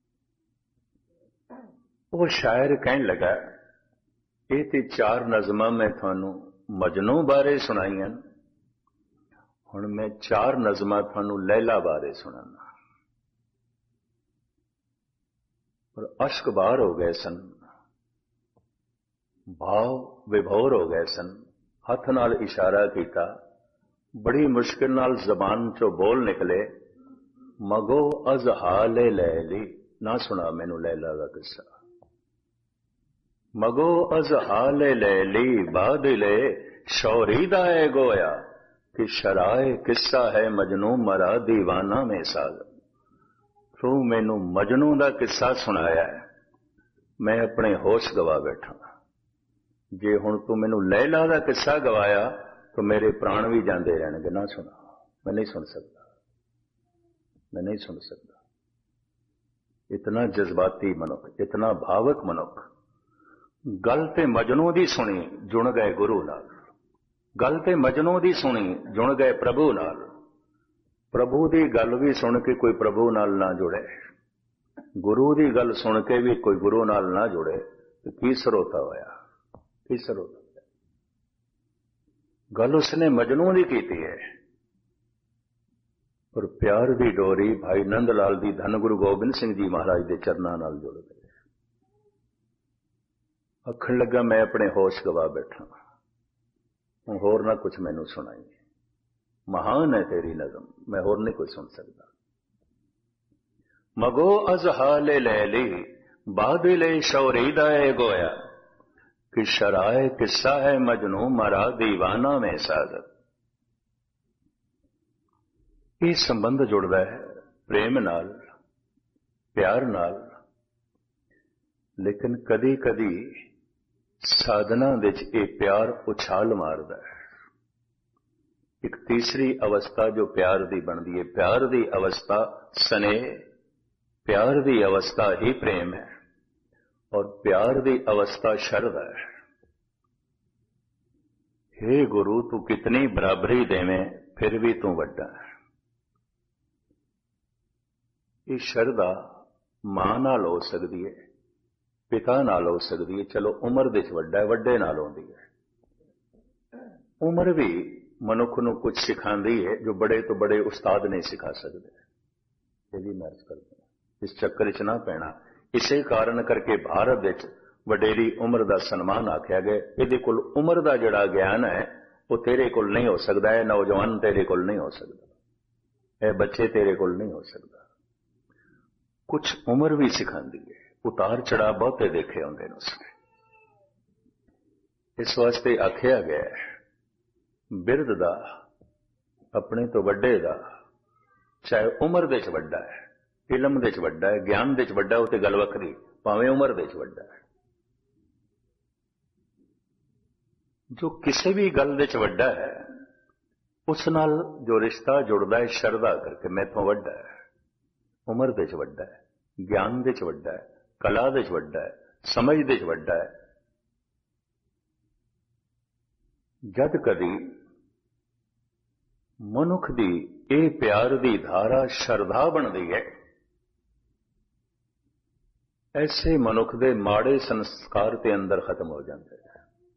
[SPEAKER 1] वो शायर कहन लगा, ਇਹ ਤੇ ਚਾਰ ਨਜ਼ਮਾਂ ਮੈਂ ਤੁਹਾਨੂੰ ਮਜਨੂ ਬਾਰੇ ਸੁਣਾਈਆਂ, ਹੁਣ ਮੈਂ ਚਾਰ ਨਜ਼ਮਾਂ ਤੁਹਾਨੂੰ ਲੈਲਾ ਬਾਰੇ ਸੁਣਾਉਣਾ। ਪਰ ਅਸ਼ਕ ਬਾਹਰ ਹੋ ਗਏ ਸਨ, ਭਾਵ ਵਿਭੋਰ ਹੋ ਗਏ ਸਨ। ਹੱਥ ਨਾਲ ਇਸ਼ਾਰਾ ਕੀਤਾ, ਬੜੀ ਮੁਸ਼ਕਿਲ ਨਾਲ ਜ਼ਬਾਨ ਚੋਂ ਬੋਲ ਨਿਕਲੇ, ਮਗੋ ਅਜ਼ ਹਾਲੇ ਲੈਲੀ, ਨਾ ਸੁਣਾ ਮੈਨੂੰ ਲੈਲਾ ਦਾ ਕਿੱਸਾ। मगो अज हाले लैली बादले शौरीदा है गोया, कि शराए किस्सा है मजनू मरा दीवाना में साग। तू मैनू मजनू का किस्सा सुनाया है, मैं अपने होश गवा बैठा। जे हुण तू मैनू लैला का किस्सा गवाया तो मेरे प्राण भी जाते रहने। ना सुना, मैं नहीं सुन सकता, मैं नहीं सुन सकता। इतना जज्बाती मनुख, इतना भावक मनुख। गल ते मजनू दी सुनी, जुड़ गए गुरु नाल। गल ते मजनू दी सुनी, जुड़ गए प्रभु नाल। प्रभु दी गल भी सुन के कोई प्रभु नाल ना जुड़े, गुरु दी गल सुन के भी कोई गुरु नाल ना जुड़े, तो की सरोता होया, की सरोता होया। गल उसने मजनू दी कीती है, और प्यार दी डोरी भाई नंद लाल दी धन गुरु गोबिंद सिंह जी महाराज दे चरनां नाल जुड़ गई। आखण लगा, मैं अपने होश गवा बैठा, हूं होर ना कुछ मैनू सुनाई। महान है तेरी नज़म, मैं होर नहीं कोई सुन सकता। मगो अज हाले लैली बादले शौरीदा है गोया, कि शराए किस्सा है मजनू मरा दीवाना में सागर। ये संबंध जुड़ता है प्रेम नाल, प्यार नाल, लेकिन कदी कदी साधना दे ये प्यार उछाल मारदा है। एक तीसरी अवस्था जो प्यार दी बनती है, प्यार दी अवस्था स्नेह, प्यार दी अवस्था ही प्रेम है, और प्यार दी अवस्था शरधा है। हे गुरु, तू कितनी बराबरी देवें फिर भी तू वड्डा है। ये शरधा मां नाल हो सकती है, पिता नाल हो सकती है, चलो उम्र दे वड्डा है, वड्डे नाल होंदी है। उम्र भी मनुख नूं कुछ सिखांदी है जो बड़े तो बड़े उस्ताद नहीं सिखा सकते। ये भी मैं अर्ज करदा, इस चक्कर च ना पैना। इसे कारण करके भारत विच वडेरी उम्र का सन्मान आख्या गया। इहदे कोल उम्र का जिहड़ा ज्ञान है वो तेरे कोल नहीं हो सकता है, नौजवान तेरे कोल नहीं हो सकता, ए बच्चे तेरे कोल नहीं हो सकता। कुछ उम्र भी सिखांदी है, उतार चढ़ा बहुते देखे होंगे ने उसने। इस वास्ते आख्या गया है, बिरद दा अपने तो वड्डे दा, चाहे उम्र दे च वड्डा है, इलम दे च वड्डा है, ज्ञान दे च वड्डा है, उते गल वखरी, भावें उम्र दे च वड्डा है। जो किसी भी गल दे च वड्डा है, उस नाल जो रिश्ता जुड़ता है शरधा करके, मैथों वड्डा है, उम्र दे च वड्डा है, ज्ञान दे च वड्डा है, कला दे च वड्डा है, समझ दे च वड्डा है। जद कदी मनुख दी ए प्यार दी धारा शरधा बनती है, ऐसे मनुख दे माड़े संस्कार ते अंदर खत्म हो जाते हैं।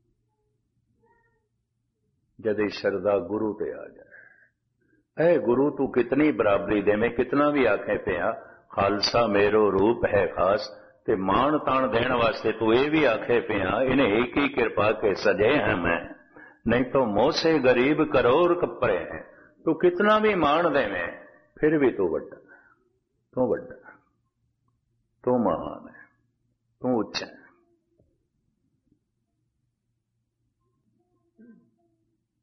[SPEAKER 1] जद ये शरधा गुरु ते आ जाए, ऐ गुरु तू कितनी बराबरी दे, मैं कितना भी आखे पिया खालसा मेरो रूप है खास, ते मान तान देने वास्ते तू ये भी आखे पिया इन्हें एक ही कृपा के सजे हैं मैं, नहीं तो मोह से गरीब करोड़ कपरे हैं। तू कितना भी मान देवे फिर भी तू वड्डा, तू वड्डा, तू महान है, तू उच्चा है।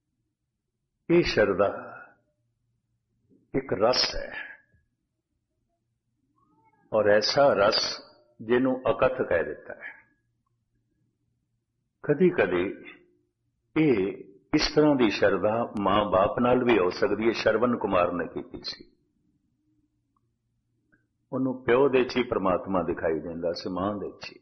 [SPEAKER 1] ये श्रद्धा एक रस है, और ऐसा रस जिन्हों अकथ कह दिता है। कदी कदी ये इस तरह की शरधा मां बाप नाल भी हो सकती है। श्रवण कुमार ने की सी, उन्होंने प्यो दे ची परमात्मा दिखाई देंदा सी, मां दे ची।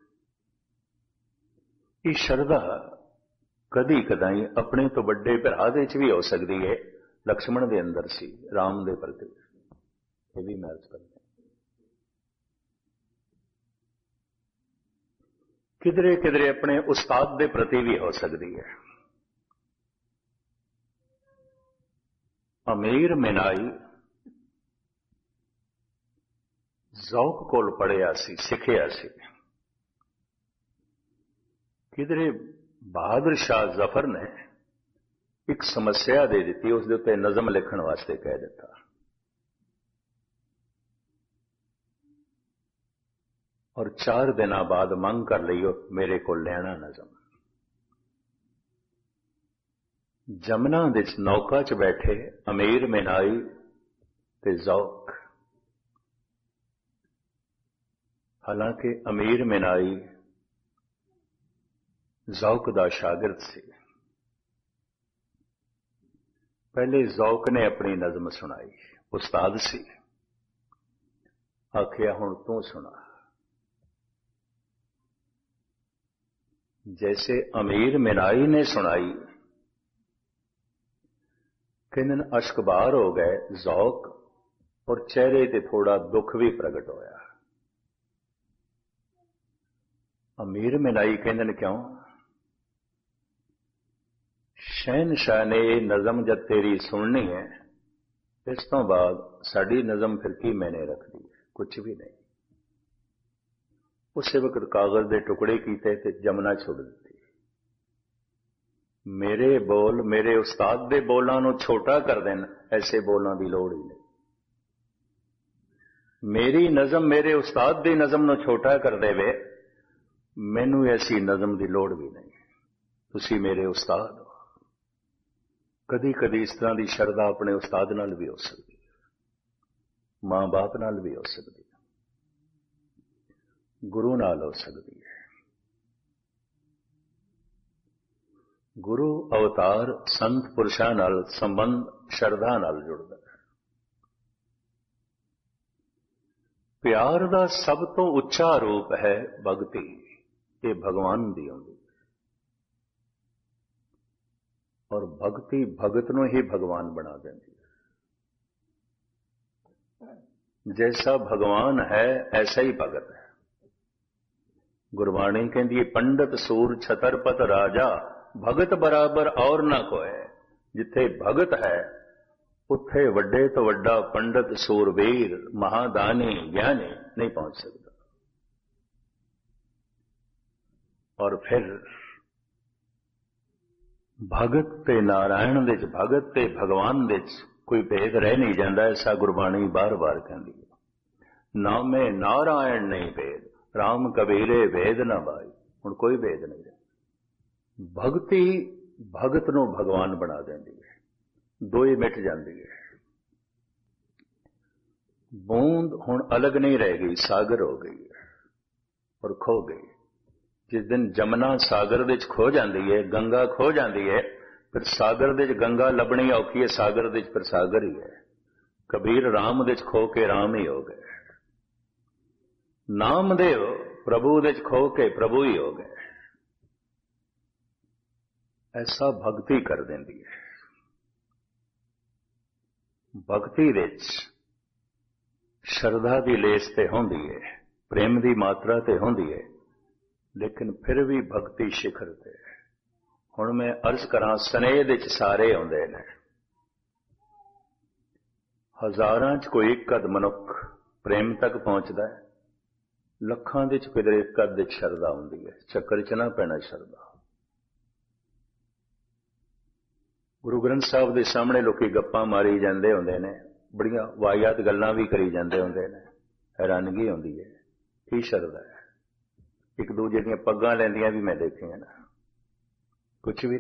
[SPEAKER 1] ये शरधा कदी कदाई अपने तो बड़े भरा दे च भी हो सकती है। लक्ष्मण दे अंदर सी, राम दे प्रति ये भी मैं अर्ज करता। किधरे किधरे अपने उस्ताद दे प्रति भी हो सकती है। अमीर मिनाई जौक कोल पढ़िया सी, सिखिया सी। किधरे बहादुर शाह जफर ने एक समस्या दे दी, उसके उत्ते नज़म लिखण वास्ते कह दिता। और चार दिन बाद मंग कर लियो मेरे को लेना नज़म। जमुना दे नौका च बैठे अमीर मिनाई ते जौक। हालांकि अमीर मिनाई जौक दा शागिर्द सी। पहले जौक ने अपनी नज़म सुनाई, उस्ताद सी, आखिया हुण तू सुना। जैसे अमीर मिनाई ने सुनाई, किन अश्कबार हो गए जौक, और चेहरे ते थोड़ा दुख भी प्रगट होया। अमीर मिनाई कहंदन क्यों? शहनशाह ने नज़म जब तेरी सुननी है, इस तो बाद साड़ी नज़म फिर की मैंने रख दी, कुछ भी नहीं। उस वक्त कागज के टुकड़े कीते ते जमुना छोड़ दी। मेरे बोल मेरे उस्ताद दे बोलों को छोटा कर देन, ऐसे बोलों की लोड़ ही नहीं। मेरी नज़म मेरे उस्ताद दी नज़म को छोटा कर देवे, मैनू ऐसी नज़म की लोड़ भी नहीं। तुसी मेरे उस्ताद हो। कदी कदी इस तरह की शरधा अपने उस्ताद नाल भी हो सकती है, मां बाप नाल भी हो सकती है, गुरु नाल हो सकती है। गुरु अवतार संत पुरुषां नाल संबंध शरधा नाल जुड़दा है। प्यार का सब तो उच्चा रूप है भगती, ये भगवान दी होंदी। और भक्ति भगत नूं ही भगवान बना देती है। जैसा भगवान है ऐसा ही भगत है। गुरबाणी कहती है, पंडित सूर छतरपत राजा, भगत बराबर और ना कोई। जिथे भगत है उत्थे वड्डे तो वड्डा पंडित सूरवीर महादानी ज्ञानी नहीं पहुंच सकता। और फिर भगत ते नारायण दे च, भगत ते भगवान दे च कोई भेद रह नहीं जाता। ऐसा गुरबाणी बार बार कहती है। नामे नारायण नहीं भेद, राम कबीरे भेद ना भाई। हुण कोई भेद नहीं रहा। भगती भगत नूं भगवान बना देंदी है, दो ही मिट जाती है। बूंद हुण अलग नहीं रह गई, सागर हो गई है और खो गई। जिस दिन जमुना सागर दे च खो जाती है, गंगा खो जाती है, फिर सागर दे च गंगा लभनी औखी है, सागर दे च फिर सागर ही है। कबीर राम दे च खो के राम ही हो गए। नामदेव प्रभु दे च खो के प्रभु ही हो गए। ऐसा भक्ति कर देंदी है। भक्ति दे च शरधा की लेस ते होंदी है, प्रेम की मात्रा ते होंदी है, लेकिन फिर भी भक्ति शिखर ते। हुण मैं अर्ज करा, स्नेह दे च सारे आउंदे ने। हजारां च कोई एक अध मनुख प्रेम तक पहुंचदा है, लखां दे च किधरे एक अध शरधा हुंदी है। चक्कर च ना पैना शरधा। गुरु ग्रंथ साहब के सामने लोग गप्पां मारी जाते होंदे ने, बड़ियां वाहियात गल्लां भी करी जाते होंदे ने। हैरानगी होंदी है, की शरधा है। एक दूजे दीयां पग्गां लैंदियां भी मैं देखियां ना, कुछ भी